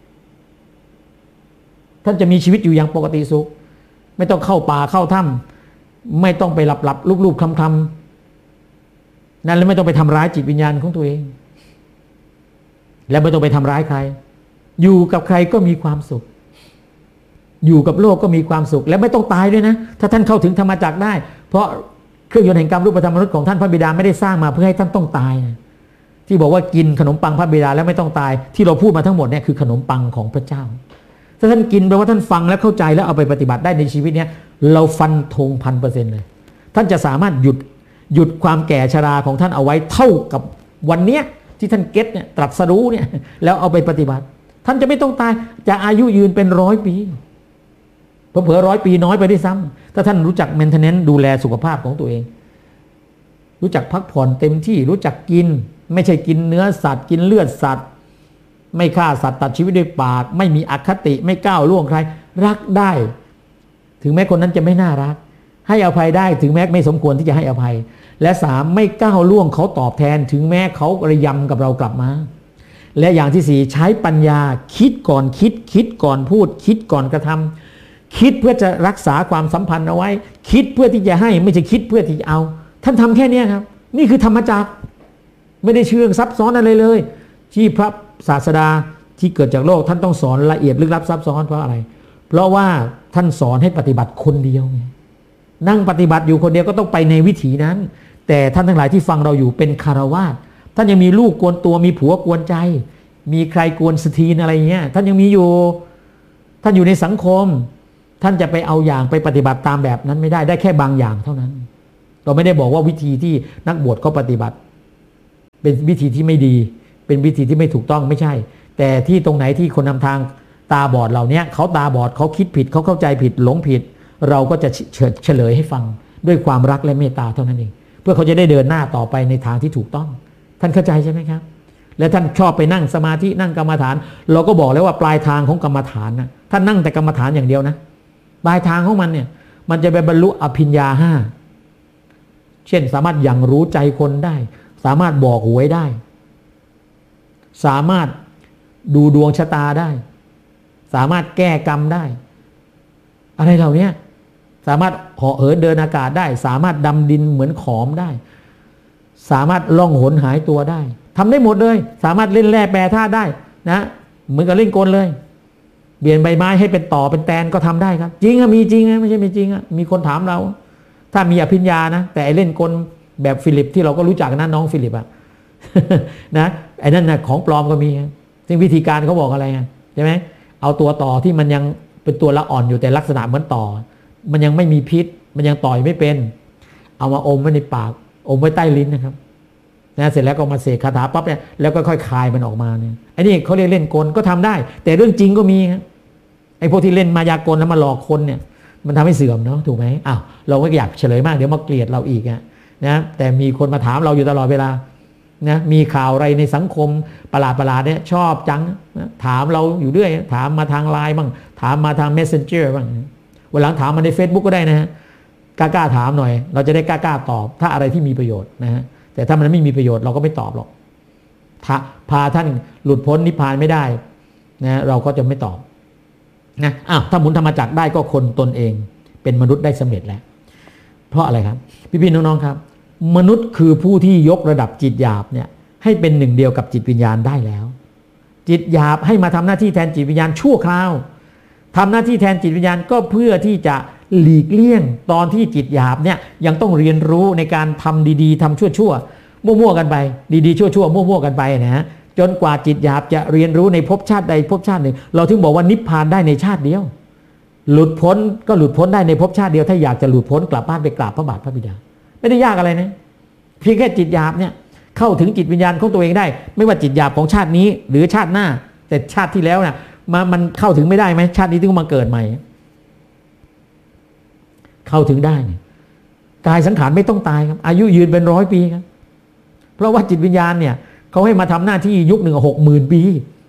ท่านจะมีชีวิตอยู่อย่างปกติสุขไม่ต้องเข้าป่าเข้าถ้ำไม่ต้องไปหลับหลับลูบๆคลำๆนั่นแล้วไม่ต้องไปทำร้ายจิตวิญญาณของตัวเองและไม่ต้องไปทำร้ายใครอยู่กับใครก็มีความสุขอยู่กับโลกก็มีความสุขและไม่ต้องตายด้วยนะถ้าท่านเข้าถึงธรรมจักรได้เพราะเครื่องยนต์แห่งกรรมรูปธรรมมนุษย์ของท่านพระบิดาไม่ได้สร้างมาเพื่อให้ท่านต้องตายนะที่บอกว่ากินขนมปังพระบิดาแล้วไม่ต้องตายที่เราพูดมาทั้งหมดเนี่ยคือขนมปังของพระเจ้าถ้าท่านกินแปลว่าท่านฟังแล้วเข้าใจแล้วเอาไปปฏิบัติได้ในชีวิตเนี้ยเราฟันธงพันเปอร์เซ็นต์เลยท่านจะสามารถหยุดหยุดความแก่ชราของท่านเอาไว้เท่ากับวันเนี้ยที่ท่านเก็ตเนี่ยตรัสรู้เนี่ยแล้วเอาไปปฏิบัติท่านจะไม่ต้องตายจะอายุยืนเป็นร้อยปีเผลอๆร้อยปีน้อยไปด้วยซ้ำถ้าท่านรู้จักเมนเทนเนนซ์ดูแลสุขภาพของตัวเองรู้จักพักผ่อนเต็มที่รู้จักกินไม่ใช่กินเนื้อสัตว์กินเลือดสัตว์ไม่ฆ่าสัตว์ตัดชีวิตด้วยปากไม่มีอคติไม่ก้าวล่วงใครรักได้ถึงแม้คนนั้นจะไม่น่ารักให้อภัยได้ถึงแม้ไม่สมควรที่จะให้อภัยและสามไม่ก้าวล่วงเขาตอบแทนถึงแม้เขาระยำกับเรากลับมาและอย่างที่สี่ใช้ปัญญาคิดก่อนคิดคิดก่อนพูดคิดก่อนกระทำคิดเพื่อจะรักษาความสัมพันธ์เอาไว้คิดเพื่อที่จะให้ไม่ใช่คิดเพื่อที่จะเอาท่านทำแค่นี้ครับนี่คือธรรมจักรไม่ได้เชื่องซับซ้อนอะไรเลยที่พระศาสดาที่เกิดจากโลกท่านต้องสอนละเอียดลึกลับซับซ้อนเพราะอะไรเพราะว่าท่านสอนให้ปฏิบัติคนเดียวนั่งปฏิบัติอยู่คนเดียวก็ต้องไปในวิถีนั้นแแต่ท่านทั้งหลายที่ฟังเราอยู่เป็นคฤหัสถ์ท่านยังมีลูกกวนตัวมีผัวกวนใจมีใครกวนสตีนอะไรเงี้ยท่านยังมีอยู่ท่านอยู่ในสังคมท่านจะไปเอาอย่างไปปฏิบัติตามแบบนั้นไม่ได้ได้แค่บางอย่างเท่านั้นเราไม่ได้บอกว่าวิธีที่นักบวชเขาปฏิบัติเป็นวิธีที่ไม่ดีเป็นวิธีที่ไม่ถูกต้องไม่ใช่แต่ที่ตรงไหนที่คนนำทางตาบอดเหล่านี้เขาตาบอดเขาคิดผิดเขาเข้าใจผิดหลงผิดเราก็จะเฉลยให้ฟังด้วยความรักและเมตตาเท่านั้นเองเพื่อเขาจะได้เดินหน้าต่อไปในทางที่ถูกต้องท่านเข้าใจใช่ไหมครับและท่านชอบไปนั่งสมาธินั่งกรรมฐานเราก็บอกแล้วว่าปลายทางของกรรมฐานนะท่านนั่งแต่กรรมฐานอย่างเดียวนะปลายทางของมันเนี่ยมันจะไปบรรลุอภิญญาห้าเช่นสามารถอย่างรู้ใจคนได้สามารถบอกหวยได้สามารถดูดวงชะตาได้สามารถแก้กรรมได้อะไรเหล่านี้สามารถเหาะเหินเดินอากาศได้สามารถดำดินเหมือนขอมได้สามารถล่องหนหายตัวได้ทำได้หมดเลยสามารถเล่นแร่แปรธาตุได้นะเหมือนกับเล่นกลเลยเปลี่ยนใบไม้ให้เป็นต่อเป็นแตนก็ทำได้ครับจริงอะมีจริงอะไม่ใช่ไม่จริงอะมีคนถามเราถ้ามีอภิญญานะแต่เล่นกลแบบฟิลิปที่เราก็รู้จักนะน้องฟิลิปอะนะไอ้นั่นนะของปลอมก็มีซึ่งวิธีการเขาบอกอะไรใช่ไหมเอาตัวต่อที่มันยังเป็นตัวละอ่อนอยู่แต่ลักษณะเหมือนต่อมันยังไม่มีพิษมันยังต่อยไม่เป็นเอามาอมไว้ในปากอมไว้ใต้ลิ้นนะครับนะเสร็จแล้วก็มาเสกคาถาปั๊บเนี่ยแล้วก็ค่อยคายมันออกมาเนี่ยไอ้นี่เขาเรียกเล่นกลก็ทำได้แต่เรื่องจริงก็มีครับไอ้พวกที่เล่นมายากลแล้วมาหลอกคนเนี่ยมันทำให้เสื่อมเนาะถูกไหมอ้าวเราไม่อยากเฉลยมากเดี๋ยวมาเกลียดเราอีกอะนะแต่มีคนมาถามเราอยู่ตลอดเวลานะมีข่าวอะไรในสังคมประหลาดประหลาดเนี่ยชอบจังนะถามเราอยู่เรื่อยถามมาทางไลน์บ้างถามมาทาง Messenger บ้างวันหลังถามมาใน Facebook ก็ได้นะฮะกล้าๆถามหน่อยเราจะได้กล้าๆตอบถ้าอะไรที่มีประโยชน์นะฮะแต่ถ้ามันไม่มีประโยชน์เราก็ไม่ตอบหรอกพาท่านหลุดพ้นนิพพานไม่ได้นะเราก็จะไม่ตอบนะอ้าวถ้าหมุนธรรมจักรได้ก็คนตนเองเป็นมนุษย์ได้สำเร็จแล้วเพราะอะไรครับพี่ๆน้องๆครับมนุษย์คือผู้ที่ยกระดับจิตหยาบเนี่ยให้เป็นหนึ่งเดียวกับจิตวิญญาณได้แล้วจิตหยาบให้มาทำหน้าที่แทนจิตวิญญาณชั่วคราวทำหน้าที่แทนจิตวิญญาณก็เพื่อที่จะหลีกเลี่ยงตอนที่จิตหยาบเนี่ยยังต้องเรียนรู้ในการทำดีๆทำชั่วๆมั่วๆกันไปดีๆชั่วๆมั่วๆกันไปนะฮะจนกว่าจิตหยาบจะเรียนรู้ในภพชาติใดภพชาติหนึ่งเราถึงบอกว่านิพพานได้ในชาติเดียวหลุดพ้นก็หลุดพ้นได้ในภพชาติเดียวถ้าอยากจะหลุดพ้นกลับบ้านไปกราบพระบาทพระบิดาไม่ได้ยากอะไรนะเพียงแค่จิตหยาบเนี่ยเข้าถึงจิตวิญญาณของตัวเองได้ไม่ว่าจิตหยาบของชาตินี้หรือชาติหน้าแต่ชาติที่แล้วน่ะมามันเข้าถึงไม่ได้ไหมชาตินี้ถึงมาเกิดใหม่เข้าถึงได้กายสังขารไม่ต้องตายครับอายุยืนเป็นร้อยปีครับเพราะว่าจิตวิญญาณเนี่ยเขาให้มาทำหน้าที่ยุคหนึ่งหกหมื่นปี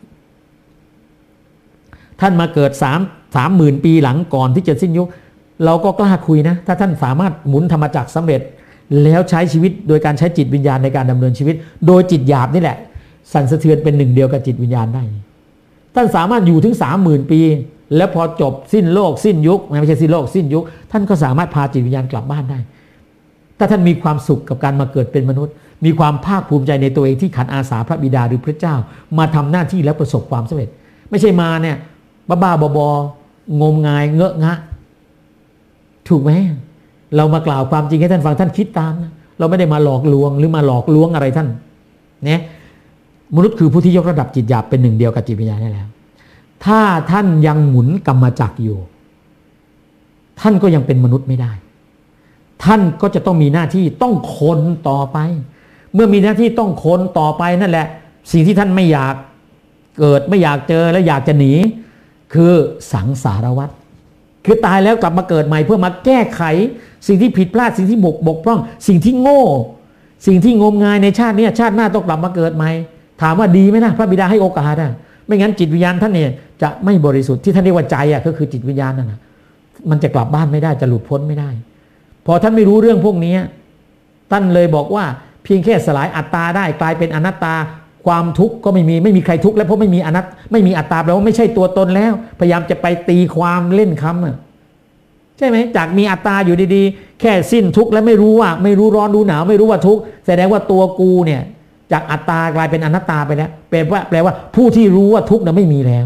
ท่านมาเกิดสามสามหมื่นปีหลังก่อนที่จะสิ้นยุคเราก็กล้าคุยนะถ้าท่านสามารถหมุนธรรมจักรสำเร็จแล้วใช้ชีวิตโดยการใช้จิตวิญญาณในการดำเนินชีวิตโดยจิตหยาบนี่แหละสั่นสะเทือนเป็นหนึ่งเดียวกับจิตวิญญาณได้ท่านสามารถอยู่ถึงสามหมื่นปีแล้วพอจบสิ้นโลกสิ้นยุคไม่ใช่สิ้นโลกสิ้นยุคท่านก็สามารถพาจิตวิญญาณกลับบ้านได้ถ้าท่านมีความสุขกับการมาเกิดเป็นมนุษย์มีความภาคภูมิใจในตัวเองที่ขันอาสาพระบิดาหรือพระเจ้ามาทำหน้าที่แล้วประสบความสำเร็จไม่ใช่มาเนี่ยบ้าๆบอๆงมงายเงอะงะถูกไหมเรามากล่าวความจริงให้ท่านฟังท่านคิดตามนะเราไม่ได้มาหลอกลวงหรือมาหลอกลวงอะไรท่านเนี่ยมนุษย์คือผู้ที่ยกระดับจิตหยาบเป็นหนึ่งเดียวกับจิตวิญญาณได้แล้วถ้าท่านยังหมุนกรรมจักรอยู่ท่านก็ยังเป็นมนุษย์ไม่ได้ท่านก็จะต้องมีหน้าที่ต้องคนต่อไปเมื่อมีหน้าที่ต้องคนต่อไปนั่นแหละสิ่งที่ท่านไม่อยากเกิดไม่อยากเจอและอยากจะหนีคือสังสารวัฏคือตายแล้วกลับมาเกิดใหม่เพื่อมาแก้ไขสิ่งที่ผิดพลาดสิ่งที่บกบกพร่องสิ่งที่โง่สิ่งที่งมงายในชาตินี้ชาติหน้าต้องกลับมาเกิดใหม่ถามว่าดีไหมนะพระบิดาให้โอกาสอ่ะไม่งั้นจิตวิญญาณท่านเนี่ยจะไม่บริสุทธิ์ที่ท่านเรียกว่าใจอ่ะก็คือจิตวิญญาณนั่นนะมันจะกลับบ้านไม่ได้จะหลุดพ้นไม่ได้พอท่านไม่รู้เรื่องพวกนี้ท่านเลยบอกว่าเพียงแค่สลายอัตตาได้กลายเป็นอนัตตาความทุกข์ก็ไม่มีไม่มีใครทุกข์แล้วเพราะไม่มีอนัตไม่มีอัตตาแปลว่าไม่ใช่ตัวตนแล้วพยายามจะไปตีความเล่นคำอ่ะใช่ไหมจากมีอัตตาอยู่ดีๆแค่สิ้นทุกข์แล้วไม่รู้ว่าไม่รู้ร้อนรู้หนาวไม่รู้ว่าทุกข์แสดงว่าตัวกูเนี่ยจากอัตตากลายเป็นอนัตตาไปแล้วแปลว่าแปลว่าผู้ที่รู้ว่าทุกข์น่ะไม่มีแล้ว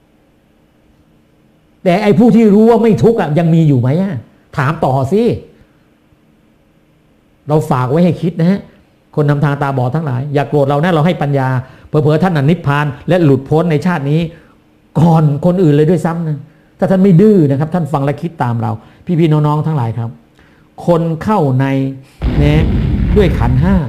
แต่ไอ้ผู้ที่รู้ว่าไม่ทุกข์อ่ะยังมีอยู่ไหมอ่ะถามต่อสิเราฝากไว้ให้คิดนะฮะคนนำทางตาบอดทั้งหลายอย่าโกรธเรานะเราให้ปัญญาเผลอๆท่านนิพพานและหลุดพ้นในชาตินี้ก่อนคนอื่นเลยด้วยซ้ำนะถ้าท่านไม่ดื้อนะครับท่านฟังและคิดตามเราพี่ๆน้องๆทั้งหลายครับคนเข้าในนะด้วยขันธ์ห้า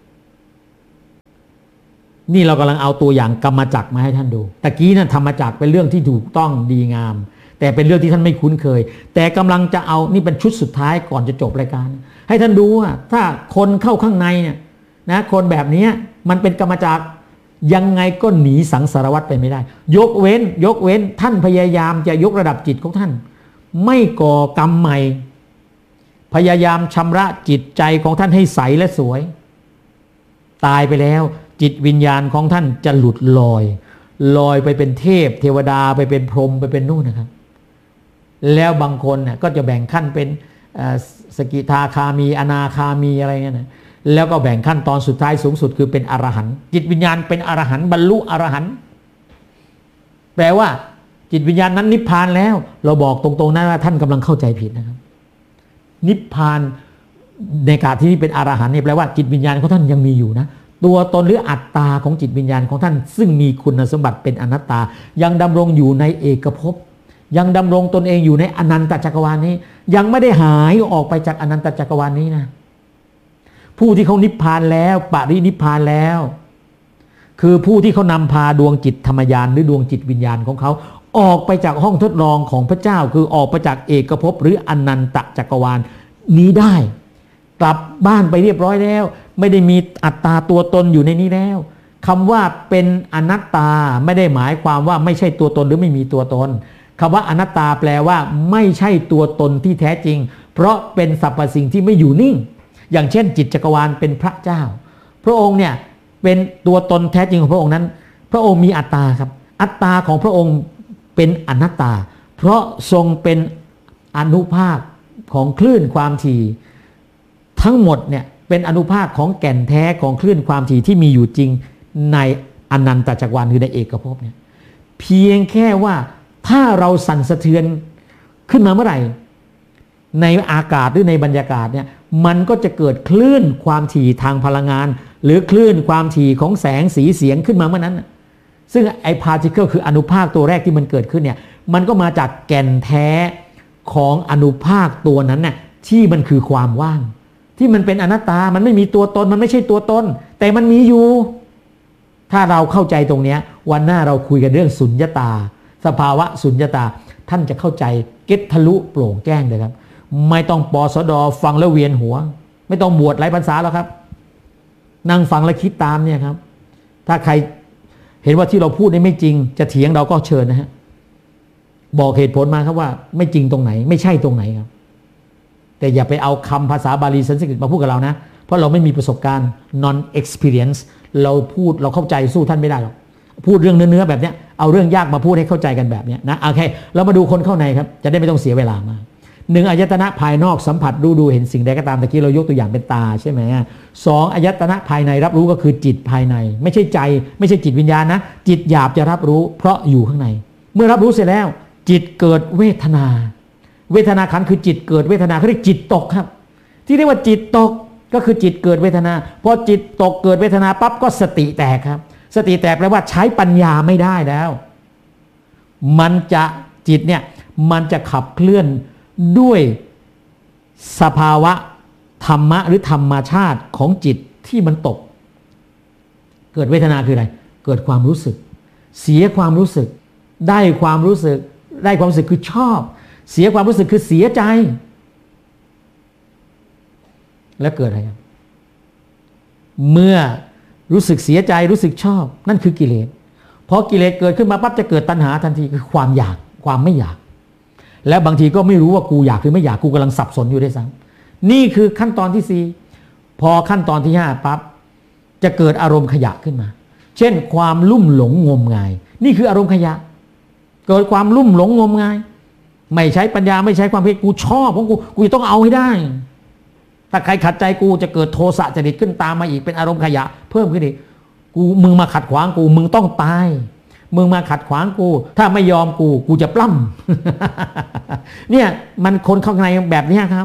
นี่เรากำลังเอาตัวอย่างกรรมจักรมาให้ท่านดูตะกี้นั้นธรรมจักรเป็นเรื่องที่ถูกต้องดีงามแต่เป็นเรื่องที่ท่านไม่คุ้นเคยแต่กำลังจะเอานี่เป็นชุดสุดท้ายก่อนจะจบรายการให้ท่านดูว่าถ้าคนเข้าข้างในเนี่ยนะคนแบบนี้มันเป็นกรรมจักรยังไงก็หนีสังสารวัฏไปไม่ได้ยกเว้นยกเว้นท่านพยายามจะยกระดับจิตของท่านไม่ก่อกรรมใหม่พยายามชำระจิตใจของท่านให้ใสและสวยตายไปแล้วจิตวิญญาณของท่านจะหลุดลอยลอยไปเป็นเทพเทวดาไปเป็นพรหมไปเป็นนู่นนะครับแล้วบางคนเนี่ยก็จะแบ่งขั้นเป็นสกิทาคามีอนาคามีอะไรเงี้ยนะแล้วก็แบ่งขั้นตอนสุดท้ายสูงสุดคือเป็นอรหันต์จิตวิญญาณเป็นอรหันต์บรรลุอรหันต์แปลว่าจิตวิญญาณนั้นนิพพานแล้วเราบอกตรงๆนะว่าท่านกำลังเข้าใจผิดนะครับนิพพานในขณะที่นี่เป็นอรหันต์นี่แปลว่าจิตวิญญาณของท่านยังมีอยู่นะตัวตนหรืออัตตาของจิตวิญญาณของท่านซึ่งมีคุณสมบัติเป็นอนัตตายังดำรงอยู่ในเอกภพยังดำรงตนเองอยู่ในอนันตจักรวาลนี้ยังไม่ได้หายออกไปจากอนันตจักรวาลนี้นะผู้ที่เขานิพพานแล้วปรินิพพานแล้วคือผู้ที่เขานำพาดวงจิตธรรมญาณหรือดวงจิตวิญญาณของเขาออกไปจากห้องทดลองของพระเจ้าคือออกไปจากเอกภพหรืออนันตจักรวาลนี้ได้กลับบ้านไปเรียบร้อยแล้วไม่ได้มีอัตตาตัวตนอยู่ในนี้แล้วคำว่าเป็นอนัตตาไม่ได้หมายความว่าไม่ใช่ตัวตนหรือไม่มีตัวตนคำว่าอนัตตาแปลว่าไม่ใช่ตัวตนที่แท้จริงเพราะเป็นสรรพสิ่งที่ไม่อยู่นิ่งอย่างเช่นจิตจักรวาลเป็นพระเจ้าพระองค์เนี่ยเป็นตัวตนแท้จริงของพระองค์นั้นพระองค์มีอัตตาครับอัตตาของพระองค์เป็นอนัตตาเพราะทรงเป็นอนุภาคของคลื่นความถี่ทั้งหมดเนี่ยเป็นอนุภาคของแก่นแท้ของคลื่นความถี่ที่มีอยู่จริงในอนันตจักรวาลคือในเอกภพเนี่ยเพียงแค่ว่าถ้าเราสั่นสะเทือนขึ้นมาเมื่อไหร่ในอากาศหรือในบรรยากาศเนี่ยมันก็จะเกิดคลื่นความถี่ทางพลังงานหรือคลื่นความถี่ของแสงสีเสียงขึ้นมาเมื่อนั้นซึ่งไอ้พาร์ติเคิลคืออนุภาคตัวแรกที่มันเกิดขึ้นเนี่ยมันก็มาจากแก่นแท้ของอนุภาคตัวนั้นน่ะที่มันคือความว่างที่มันเป็นอนัตตามันไม่มีตัวตนมันไม่ใช่ตัวตนแต่มันมีอยู่ถ้าเราเข้าใจตรงนี้วันหน้าเราคุยกันเรื่องสุญญตาสภาวะสุญญตาท่านจะเข้าใจเก็ตทะลุโปร่งแจ้งเลยครับไม่ต้องปสดฟังแล้วเวียนหัวไม่ต้องบวชหลายพรรษาแล้วครับนั่งฟังและคิดตามเนี่ยครับถ้าใครเห็นว่าที่เราพูดนี่ไม่จริงจะเถียงเราก็เชิญนะฮะบอกเหตุผลมาครับว่าไม่จริงตรงไหนไม่ใช่ตรงไหนครับแต่อย่าไปเอาคำภาษาบาลีสันสกฤตมาพูดกับเรานะเพราะเราไม่มีประสบการณ์ non experience เราพูดเราเข้าใจสู้ท่านไม่ได้หรอกพูดเรื่องเนื้อๆแบบเนี้ยเอาเรื่องยากมาพูดให้เข้าใจกันแบบเนี้ยนะโอเคเรามาดูคนเข้าในครับจะได้ไม่ต้องเสียเวลามาหนึ่งอายตนะภายนอกสัมผัสดูดูเห็นสิ่งใดก็ตามตะกี้เรายกตัวอย่างเป็นตาใช่ไหมสองอายตนะภายในรับรู้ก็คือจิตภายในไม่ใช่ใจไม่ใช่จิตวิญญาณนะจิตหยาบจะรับรู้เพราะอยู่ข้างในเมื่อรับรู้เสร็จแล้วจิตเกิดเวทนาเวทนาขันธ์คือจิตเกิดเวทนาเขาเรียกจิตตกครับที่เรียกว่าจิตตกก็คือจิตเกิดเวทนาพอจิตตกเกิดเวทนาปั๊บก็สติแตกครับสติแตกแปลว่าใช้ปัญญาไม่ได้แล้วมันจะจิตเนี่ยมันจะขับเคลื่อนด้วยสภาวะธรรมะหรือธรรมชาติของจิตที่มันตกเกิดเวทนาคืออะไรเกิดความรู้สึกเสียความรู้สึกได้ความรู้สึกได้ความรู้สึกคือชอบเสียความรู้สึกคือเสียใจแล้วเกิดอะไรครับเมื่อรู้สึกเสียใจรู้สึกชอบนั่นคือกิเลสพอกิเลสเกิดขึ้นมาปั๊บจะเกิดตัณหาทันทีคือความอยากความไม่อยากและบางทีก็ไม่รู้ว่ากูอยากหรือไม่อยากกูกำลังสับสนอยู่ด้วยซ้ำนี่คือขั้นตอนที่สี่พอขั้นตอนที่ห้าปั๊บจะเกิดอารมณ์ขยะขึ้นมาเช่นความลุ่มหลงงมงายนี่คืออารมณ์ขยะเกิดความลุ่มหลงงมงายไม่ใช้ปัญญาไม่ใช้ความเพียรกูชอบของกูกูต้องเอาให้ได้ถ้าใครขัดใจกูจะเกิดโทสะจริตขึ้นตามมาอีกเป็นอารมณ์ขยะเพิ่มขึ้นอีกกูมึงมาขัดขวางกูมึงต้องตายมึงมาขัดขวางกูถ้าไม่ยอมกูกูจะปล้ำ เนี่ยมันคนข้างในแบบนี้ครับ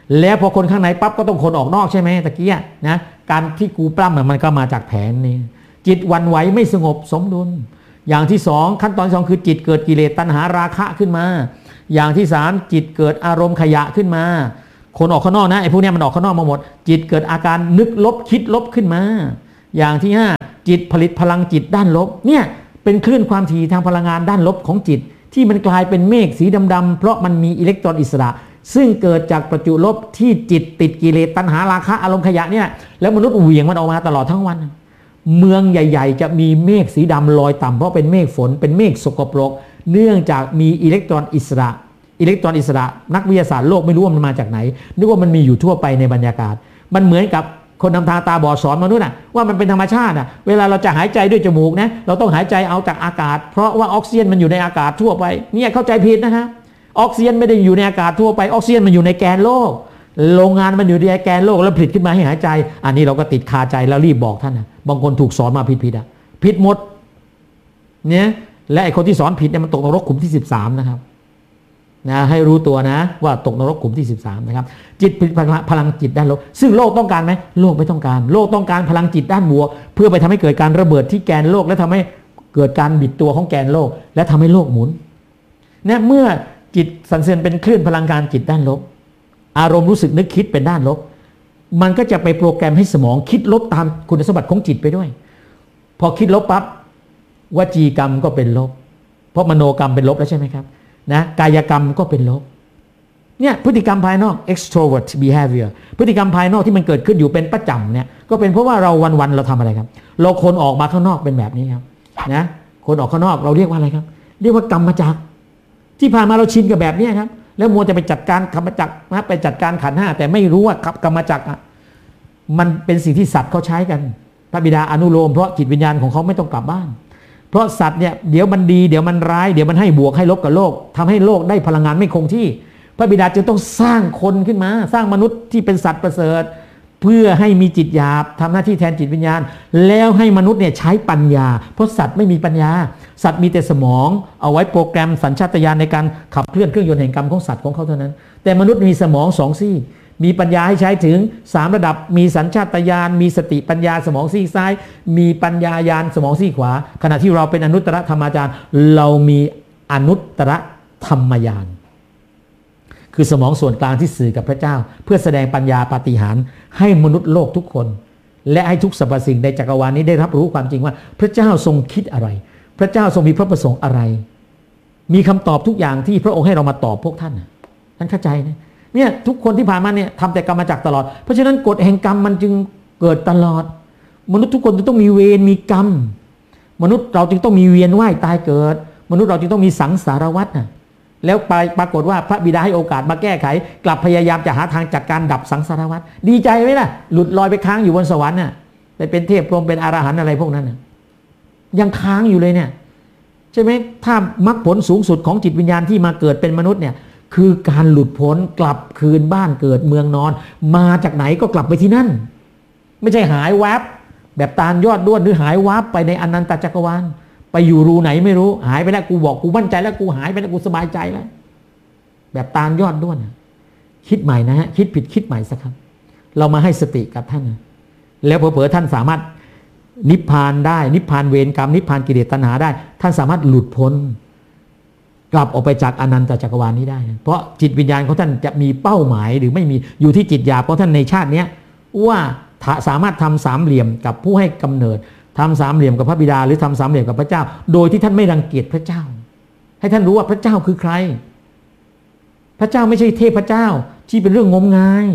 แล้วพอคนข้างในปั๊บก็ต้องคนออกนอกใช่ไหมตะกี้นะการที่กูปล้ำมันก็มาจากแผนนี้จิตวันไหวไม่สงบสมดุลอย่างที่สองขั้นตอนที่สองคือจิตเกิดกิเลสตัณหาราคะขึ้นมาอย่างที่สามจิตเกิดอารมณ์ขยะขึ้นมาคนออกข้างนอกนะไอ้พวกนี้มันออกข้างนอกมาหมดจิตเกิดอาการนึกลบคิดลบขึ้นมาอย่างที่ห้าจิตผลิตพลังจิตด้านลบเนี่ยเป็นคลื่นความถี่ทางพลังงานด้านลบของจิตที่มันกลายเป็นเมฆสีดำๆเพราะมันมีอิเล็กตรอนอิสระซึ่งเกิดจากประจุลบที่จิตติดกิเลสตัณหาราคะอารมณ์ขยะเนี่ยแล้วมนุษย์เหวี่ยงมันออกมาตลอดทั้งวันเมืองใหญ่ๆจะมีเมฆสีดำลอยต่ำเพราะเป็นเมฆฝนเป็นเมฆสกปรกเนื่องจากมีอิเล็กตรอนอิสระอิเล็กตรอนอิสระนักวิทยาศาสตร์โลกไม่รู้ว่ามันมาจากไหนนึกว่ามันมีอยู่ทั่วไปในบรรยากาศมันเหมือนกับคนนำทางตาบอดสอนมนุษย์น่ะว่ามันเป็นธรรมชาติน่ะเวลาเราจะหายใจด้วยจมูกนะเราต้องหายใจเอาจากอากาศเพราะว่าออกซิเจนมันอยู่ในอากาศทั่วไปเนี่ยเข้าใจผิดนะฮะออกซิเจนไม่ได้อยู่ในอากาศทั่วไปออกซิเจนมันอยู่ในแกนโลกโรงงานมันอยู่ในแกนโลกแล้วผลิตขึ้นมาให้หายใจอันนี้เราก็ติดคาใจแล้วรีบบอกท่านนะบางคนถูกสอนมาผิดๆอ่ะผิดหมดเนี่ยและไอ้คนที่สอนผิดเนี่ยมันตกนรกขุมที่สิบสามนะครับนะให้รู้ตัวนะว่าตกนรกขุมที่สิบสามนะครับจิตพลังจิตด้านลบซึ่งโลกต้องการไหมโลกไม่ต้องการโลกต้องการพลังจิตด้านบวกเพื่อไปทำให้เกิดการระเบิดที่แกนโลกและทำให้เกิดการบิดตัวของแกนโลกและทำให้โลกหมุนเนี่ยเมื่อจิตสันเสริญเป็นคลื่นพลังงานจิตด้านลบอารมณ์รู้สึกนึกคิดเป็นด้านลบมันก็จะไปโปรแกรมให้สมองคิดลบตามคุณสมบัติของจิตไปด้วยพอคิดลบปั๊บวจีกรรมก็เป็นลบเพราะมโนกรรมเป็นลบแล้วใช่ไหมครับนะกายกรรมก็เป็นลบเนี่ยพฤติกรรมภายนอก extrovert behavior พฤติกรรมภายนอกที่มันเกิดขึ้นอยู่เป็นประจำเนี่ยก็เป็นเพราะว่าเราวันๆเราทำอะไรครับเราคนออกมาข้างนอกเป็นแบบนี้ครับนะคนออกข้างนอกเราเรียกว่าอะไรครับเรียกว่ากรรมจักรที่ผ่านมาเราชินกับแบบนี้ครับแล้วมัวจะไปจัดการกรรมจักรนะไปจัดการขันธ์ห้าแต่ไม่รู้ว่ากรรมจักรมันเป็นสิ่งที่สัตว์เขาใช้กันพระบิดาอนุโลมเพราะจิตวิญญาณของเขาไม่ต้องกลับบ้านเพราะสัตว์เนี่ยเดี๋ยวมันดีเดี๋ยวมันร้ายเดี๋ยวมันให้บวกให้ลบกับโลกทำให้โลกได้พลังงานไม่คงที่พระบิดาจึงต้องสร้างคนขึ้นมาสร้างมนุษย์ที่เป็นสัตว์ประเสริฐเพื่อให้มีจิตหยาบทำหน้าที่แทนจิตวิญญาณแล้วให้มนุษย์เนี่ยใช้ปัญญาเพราะสัตว์ไม่มีปัญญาสัตว์มีแต่สมองเอาไว้โปรแกรมสัญชาตญาณในการขับเคลื่อนเครื่องยนต์แห่งกรรมของสัตว์ของเขาเท่านั้นแต่มนุษย์มีสมองสองซี่มีปัญญาให้ใช้ถึงสามระดับมีสัญชาตญาณมีสติปัญญาสมองซีกซ้ายมีปัญญาญาณสมองซีกขวาขณะที่เราเป็นอนุตตรธรรมาจารย์เรามีอนุตตรธรรมญาณคือสมองส่วนกลางที่สื่อกับพระเจ้าเพื่อแสดงปัญญาปาฏิหาริย์ให้มนุษย์โลกทุกคนและให้ทุกสรรพสิ่งในจักรวาลนี้ได้รับรู้ความจริงว่าพระเจ้าทรงคิดอะไรพระเจ้าทรงมีพระประสงค์อะไรมีคำตอบทุกอย่างที่พระองค์ให้เรามาตอบพวกท่านท่านเข้าใจนะเนี่ยทุกคนที่ผ่านมาเนี่ยทำแต่กรรมจักรตลอดเพราะฉะนั้นกฎแห่งกรรมมันจึงเกิดตลอดมนุษย์ทุกคนจึงต้องมีเวรมีกรรมมนุษย์เราจึงต้องมีเวียนว่ายตายเกิดมนุษย์เราจึงต้องมีสังสารวัฏนะแล้วไปปรากฏว่าพระบิดาให้โอกาสมาแก้ไขกลับพยายามจะหาทางจัดการดับสังสารวัฏดีใจไหมล่ะหลุดลอยไปค้างอยู่บนสวรรค์น่ะไปเป็นเทพพรหมเป็นอรหันต์อะไรพวกนั้นน่ะยังค้างอยู่เลยเนี่ยใช่ไหมถ้ามรรคผลสูงสุดของจิตวิญญาณที่มาเกิดเป็นมนุษย์เนี่ยคือการหลุดพ้นกลับคืนบ้านเกิดเมืองนอนมาจากไหนก็กลับไปที่นั่นไม่ใช่หายวับแบบตาลยอดด้วนหรือหายวับไปในอนันตจักรวาลไปอยู่รูไหนไม่รู้หายไปแล้วกูบอกกูมั่นใจแล้วกูหายไปแล้วกูสบายใจแล้วแบบตาลยอดด้วนคิดใหม่นะฮะคิดผิดคิดใหม่สักครั้งเรามาให้สติกับท่านแล้วเผลอๆท่านสามารถนิพพานได้นิพพานเวรกรรมนิพพานกิเลสตัณหาได้ท่านสามารถหลุดพ้นกลับออกไปจากอนันตจักรวาลนี้ได้เพราะจิตวิญญาณของท่านจะมีเป้าหมายหรือไม่มีอยู่ที่จิตหยาบของท่านในชาตินี้ว่าสามารถทำสามเหลี่ยมกับผู้ให้กำเนิดทำสามเหลี่ยมกับพระบิดาหรือทำสามเหลี่ยมกับพระเจ้าโดยที่ท่านไม่รังเกียจพระเจ้าให้ท่านรู้ว่าพระเจ้าคือใครพระเจ้าไม่ใช่เทพเจ้าที่เป็นเรื่องงมงาย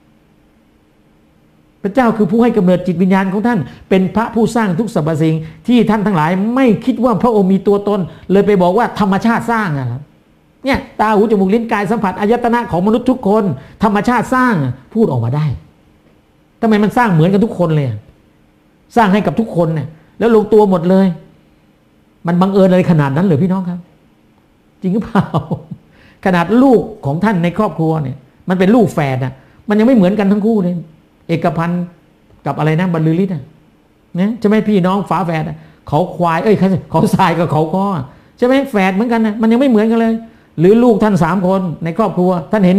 พระเจ้าคือผู้ให้กำเนิดจิตวิญญาณของท่านเป็นพระผู้สร้างทุกสรรพสิ่งที่ท่านทั้งหลายไม่คิดว่าพระองค์มีตัวตนเลยไปบอกว่าธรรมชาติสร้างอะครับเนี่ยตาหูจมูกลิ้นกายสัมผัสอายตนะของมนุษย์ทุกคนธรรมชาติสร้างพูดออกมาได้ทำไมมันสร้างเหมือนกันทุกคนเลยสร้างให้กับทุกคนเนี่ยแล้วลงตัวหมดเลยมันบังเอิญอะไรขนาดนั้นเลยพี่น้องครับจริงหรือเปล่าขนาดลูกของท่านในครอบครัวเนี่ยมันเป็นลูกแฝดอ่ะมันยังไม่เหมือนกันทั้งคู่เลยเอกพันธ์กับอะไรนะบรรลือฤทธิ์นะเนี่ยใช่ไหมพี่น้องฝาแฝดเขาควายเอ้ยเขาทรายกับเขาก้อใช่ไหมแฝดเหมือนกันนะมันยังไม่เหมือนกันเลยหรือลูกท่านสามคนในครอบครัวท่านเห็นเนี่ย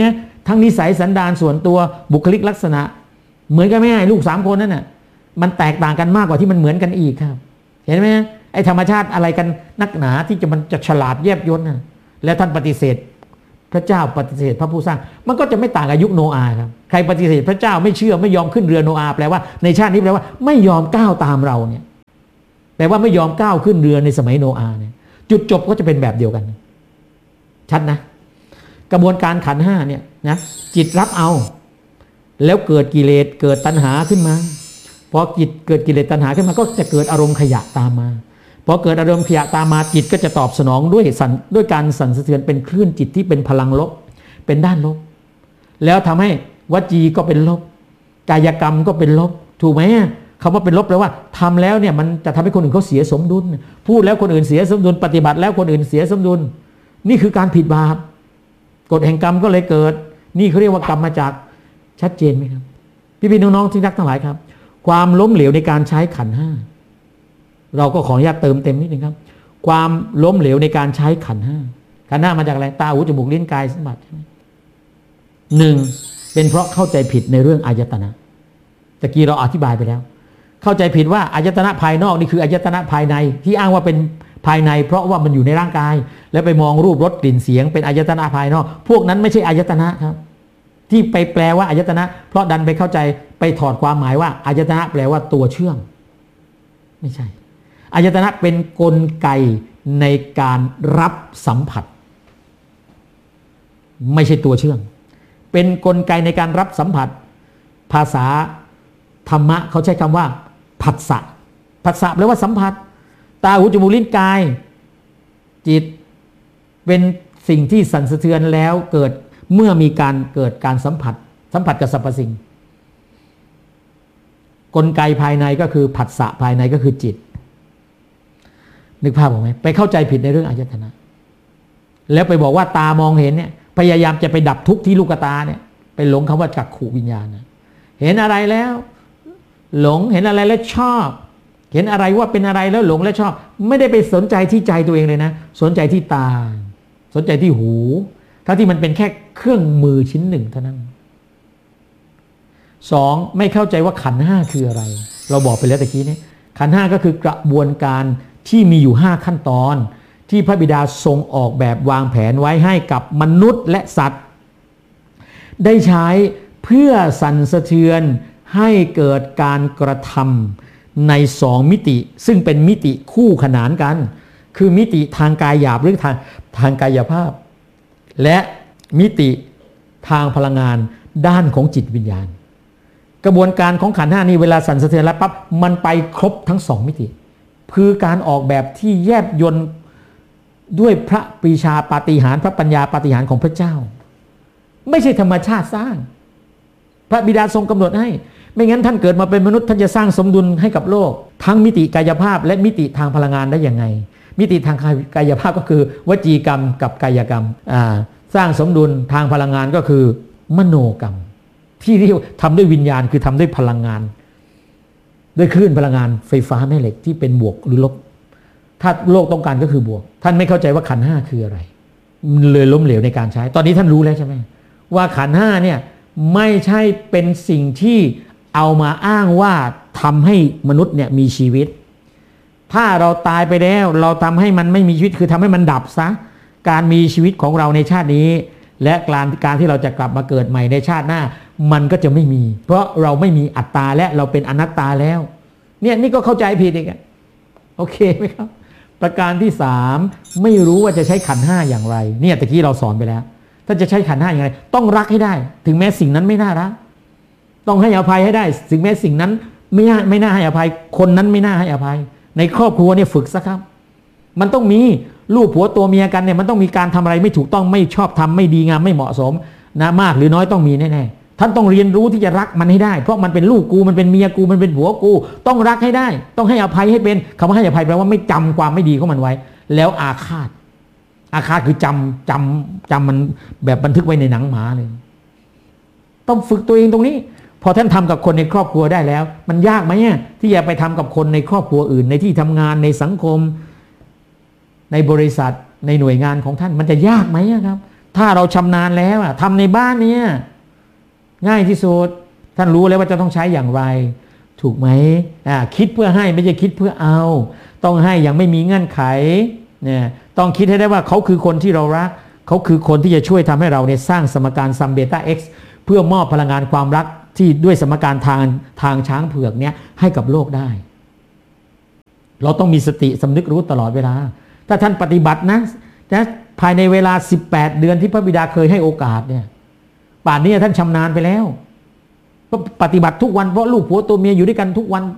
ทั้งนิสัยสันดานส่วนตัวบุคลิกลักษณะเหมือนกันไหมลูกสามคนนั่นน่ะมันแตกต่างกันมากกว่าที่มันเหมือนกันอีกครับเห็นไหมไอ้ธรรมชาติอะไรกันนักหนาที่จะมันจะฉลาดแยบยลนะแล้วท่านปฏิเสธพระเจ้าปฏิเสธพระผู้สร้างมันก็จะไม่ต่างกับยุคโนอาห์ครับใครปฏิเสธพระเจ้าไม่เชื่อไม่ยอมขึ้นเรือโนอาห์แปลว่าในชาตินี้แปลว่าไม่ยอมก้าวตามเราเนี่ยแปลว่าไม่ยอมก้าวขึ้นเรือในสมัยโนอาห์เนี่ยจุดจบก็จะเป็นแบบเดียวกันชัดนะกระบวนการขันธ์ห้าเนี่ยนะจิตรับเอาแล้วเกิดกิเลสเกิดตัณหาขึ้นมาพอจิตเกิดกิเลสตัณหาขึ้นมาก็จะเกิดอารมณ์ขยะตามมาพอเกิดอารมณ์ขยะตามมาจิตก็จะตอบสนองด้วยสั่นด้วยการสั่นสะเทือนเป็นคลื่นจิตที่เป็นพลังลบเป็นด้านลบแล้วทำให้วจีก็เป็นลบกายกรรมก็เป็นลบถูกไหมคำว่าเป็นลบแปลว่าทำแล้วเนี่ยมันจะทำให้คนอื่นเขาเสียสมดุลพูดแล้วคนอื่นเสียสมดุลปฏิบัติแล้วคนอื่นเสียสมดุลนี่คือการผิดบาปกฎแห่งกรรมก็เลยเกิดนี่เขาเรียกว่ากรรมมาจากชัดเจนไหมครับพี่ๆน้องๆที่รักทั้งหลายครับความล้มเหลวในการใช้ขันธ์ห้าเราก็ขออนุญาตเติมเต็มนิดนึงครับความล้มเหลวในการใช้ขันธ์ห้าขันธ์ห้ามาจากอะไรตาหูจมูกลิ้นกายสัมผัสใช่ไหมหนึ่งเป็นเพราะเข้าใจผิดในเรื่องอายตนะตะกี้เราอธิบายไปแล้วเข้าใจผิดว่าอายตนะภายนอกนี่คืออายตนะภายในที่อ้างว่าเป็นภายในเพราะว่ามันอยู่ในร่างกายแล้วไปมองรูปรสกลิ่นเสียงเป็นอายตนะภายนอกพวกนั้นไม่ใช่อายตนะครับที่ไปแปลว่าอายตนะเพราะดันไปเข้าใจไปถอดความหมายว่าอายตนะแปลว่าตัวเชื่อมไม่ใช่อายตนะเป็นกลไกในการรับสัมผัสไม่ใช่ตัวเชื่อมเป็นกลไกในการรับสัมผัสภาษาธรรมะเขาใช้คำว่าผัสสะผัสสะแปลว่าสัมผัสตาหูจมูกลิ้นกายจิตเป็นสิ่งที่สั่นสะเทือนแล้วเกิดเมื่อมีการเกิดการสัมผัสสัมผัสกับสรรพสิ่งกลไกภายในก็คือผัสสะภายในก็คือจิตนึกภาพออกไหมไปเข้าใจผิดในเรื่องอายตนะแล้วไปบอกว่าตามองเห็นเนี่ยพยายามจะไปดับทุกข์ที่ลูกตาเนี่ยไปหลงคำว่าจักขุวิญญาณนะเห็นอะไรแล้วหลงเห็นอะไรแล้วชอบเห็นอะไรว่าเป็นอะไรแล้วหลงและชอบไม่ได้ไปสนใจที่ใจตัวเองเลยนะสนใจที่ตาสนใจที่หูทั้งที่มันเป็นแค่เครื่องมือชิ้นหนึ่งเท่านั้นสองไม่เข้าใจว่าขันธ์ห้าคืออะไรเราบอกไปแล้วตะกี้นี้ขันธ์ห้าก็คือกระบวนการที่มีอยู่ห้าขั้นตอนที่พระบิดาทรงออกแบบวางแผนไว้ให้กับมนุษย์และสัตว์ได้ใช้เพื่อสั่นสะเทือนให้เกิดการกระทำในสองมิติซึ่งเป็นมิติคู่ขนานกันคือมิติทางกายหยาบหรือทางทางกายภาพและมิติทางพลังงานด้านของจิตวิญญาณกระบวนการของขันธ์ห้านี้เวลาสั่นสะเทือนแล้วปั๊บมันไปครบทั้งสองมิติคือการออกแบบที่แยบยลด้วยพระปรีชาปาฏิหาริย์พระปัญญาปาฏิหาริย์ของพระเจ้าไม่ใช่ธรรมชาติสร้างพระบิดาทรงกำหนดให้ไม่งั้นท่านเกิดมาเป็นมนุษย์ท่านจะสร้างสมดุลให้กับโลกทั้งมิติกายภาพและมิติทางพลังงานได้ยังไงมิติทางกายภาพก็คือวจีกรรมกับกายกรรมสร้างสมดุลทางพลังงานก็คือมโนกรรมที่เรียกทำด้วยวิญญาณคือทำด้วยพลังงานด้วยคลื่นพลังงานไฟฟ้าแม่เหล็กที่เป็นบวกหรือลบถ้าโลกต้องการก็คือบวกท่านไม่เข้าใจว่าขันธ์ห้าคืออะไรเลยล้มเหลวในการใช้ตอนนี้ท่านรู้แล้วใช่ไหมว่าขันธ์ห้าเนี่ยไม่ใช่เป็นสิ่งที่เอามาอ้างว่าทำให้มนุษย์เนี่ยมีชีวิตถ้าเราตายไปแล้วเราทำให้มันไม่มีชีวิตคือทำให้มันดับซะการมีชีวิตของเราในชาตินี้และการการที่เราจะกลับมาเกิดใหม่ในชาติหน้ามันก็จะไม่มีเพราะเราไม่มีอัตตาและเราเป็นอนัตตาแล้วเนี่ยนี่ก็เข้าใจผิดอีกโอเคไหมครับประการที่สามไม่รู้ว่าจะใช้ขันธ์ห้าอย่างไรเนี่ยตะกี้เราสอนไปแล้วถ้าจะใช้ขันธ์ห้าอย่างไรต้องรักให้ได้ถึงแม้สิ่งนั้นไม่น่ารักต้องให้อภัยให้ได้ถึงแม้สิ่งนั้นไม่น่าไม่น่าให้อภัยคนนั้นไม่น่าให้อภัยในครอบครัวเนี่ยฝึกซะครับมันต้องมีลูกผัวตัวเมียกันเนี่ยมันต้องมีการทำอะไรไม่ถูกต้องไม่ชอบทำไม่ดีงามไม่เหมาะสมนะมากหรือน้อยต้องมีแน่ๆท่านต้องเรียนรู้ที่จะรักมันให้ได้เพราะมันเป็นลูกกูมันเป็นเมียกูมันเป็นผัวกูต้องรักให้ได้ต้องให้อภัยให้เป็นคำว่าให้อภัยแปลว่าไม่จำความไม่ดีของมันไว้แล้วอาฆาตอาฆาตคือจำจำจำมันแบบบันทึกไว้ในหนังหมาเลยต้องฝึกตัวเองตรงนี้พอท่านทำกับคนในครอบครัวได้แล้วมันยากไหมเนี่ยที่จะไปทำกับคนในครอบครัวอื่นในที่ทำงานในสังคมในบริษัทในหน่วยงานของท่านมันจะยากไหมครับถ้าเราชำนาญแล้วอะทำในบ้านเนี่ยง่ายที่สุดท่านรู้แล้วว่าจะต้องใช้อย่างไรถูกไหมอ่าคิดเพื่อให้ไม่ใช่คิดเพื่อเอาต้องให้อย่างไม่มีเงื่อนไขเนี่ยต้องคิดให้ได้ว่าเขาคือคนที่เรารักเขาคือคนที่จะช่วยทำให้เราเนี่ยสร้างสมการซัมเบต้า x เพื่อมอบพลังงานความรักที่ด้วยสมการทางทางช้างเผือกเนี่ยให้กับโลกได้เราต้องมีสติสำนึกรู้ตลอดเวลาถ้าท่านปฏิบัตินะนะภายในเวลาสิบแปดเดือนที่พระบิดาเคยให้โอกาสเนี่ยป่านนี้ท่านชำนาญไปแล้วก็ปฏิบัติทุกวันเพราะลูกผัวตัวเมียอยู่ด้วยกันทุกวัน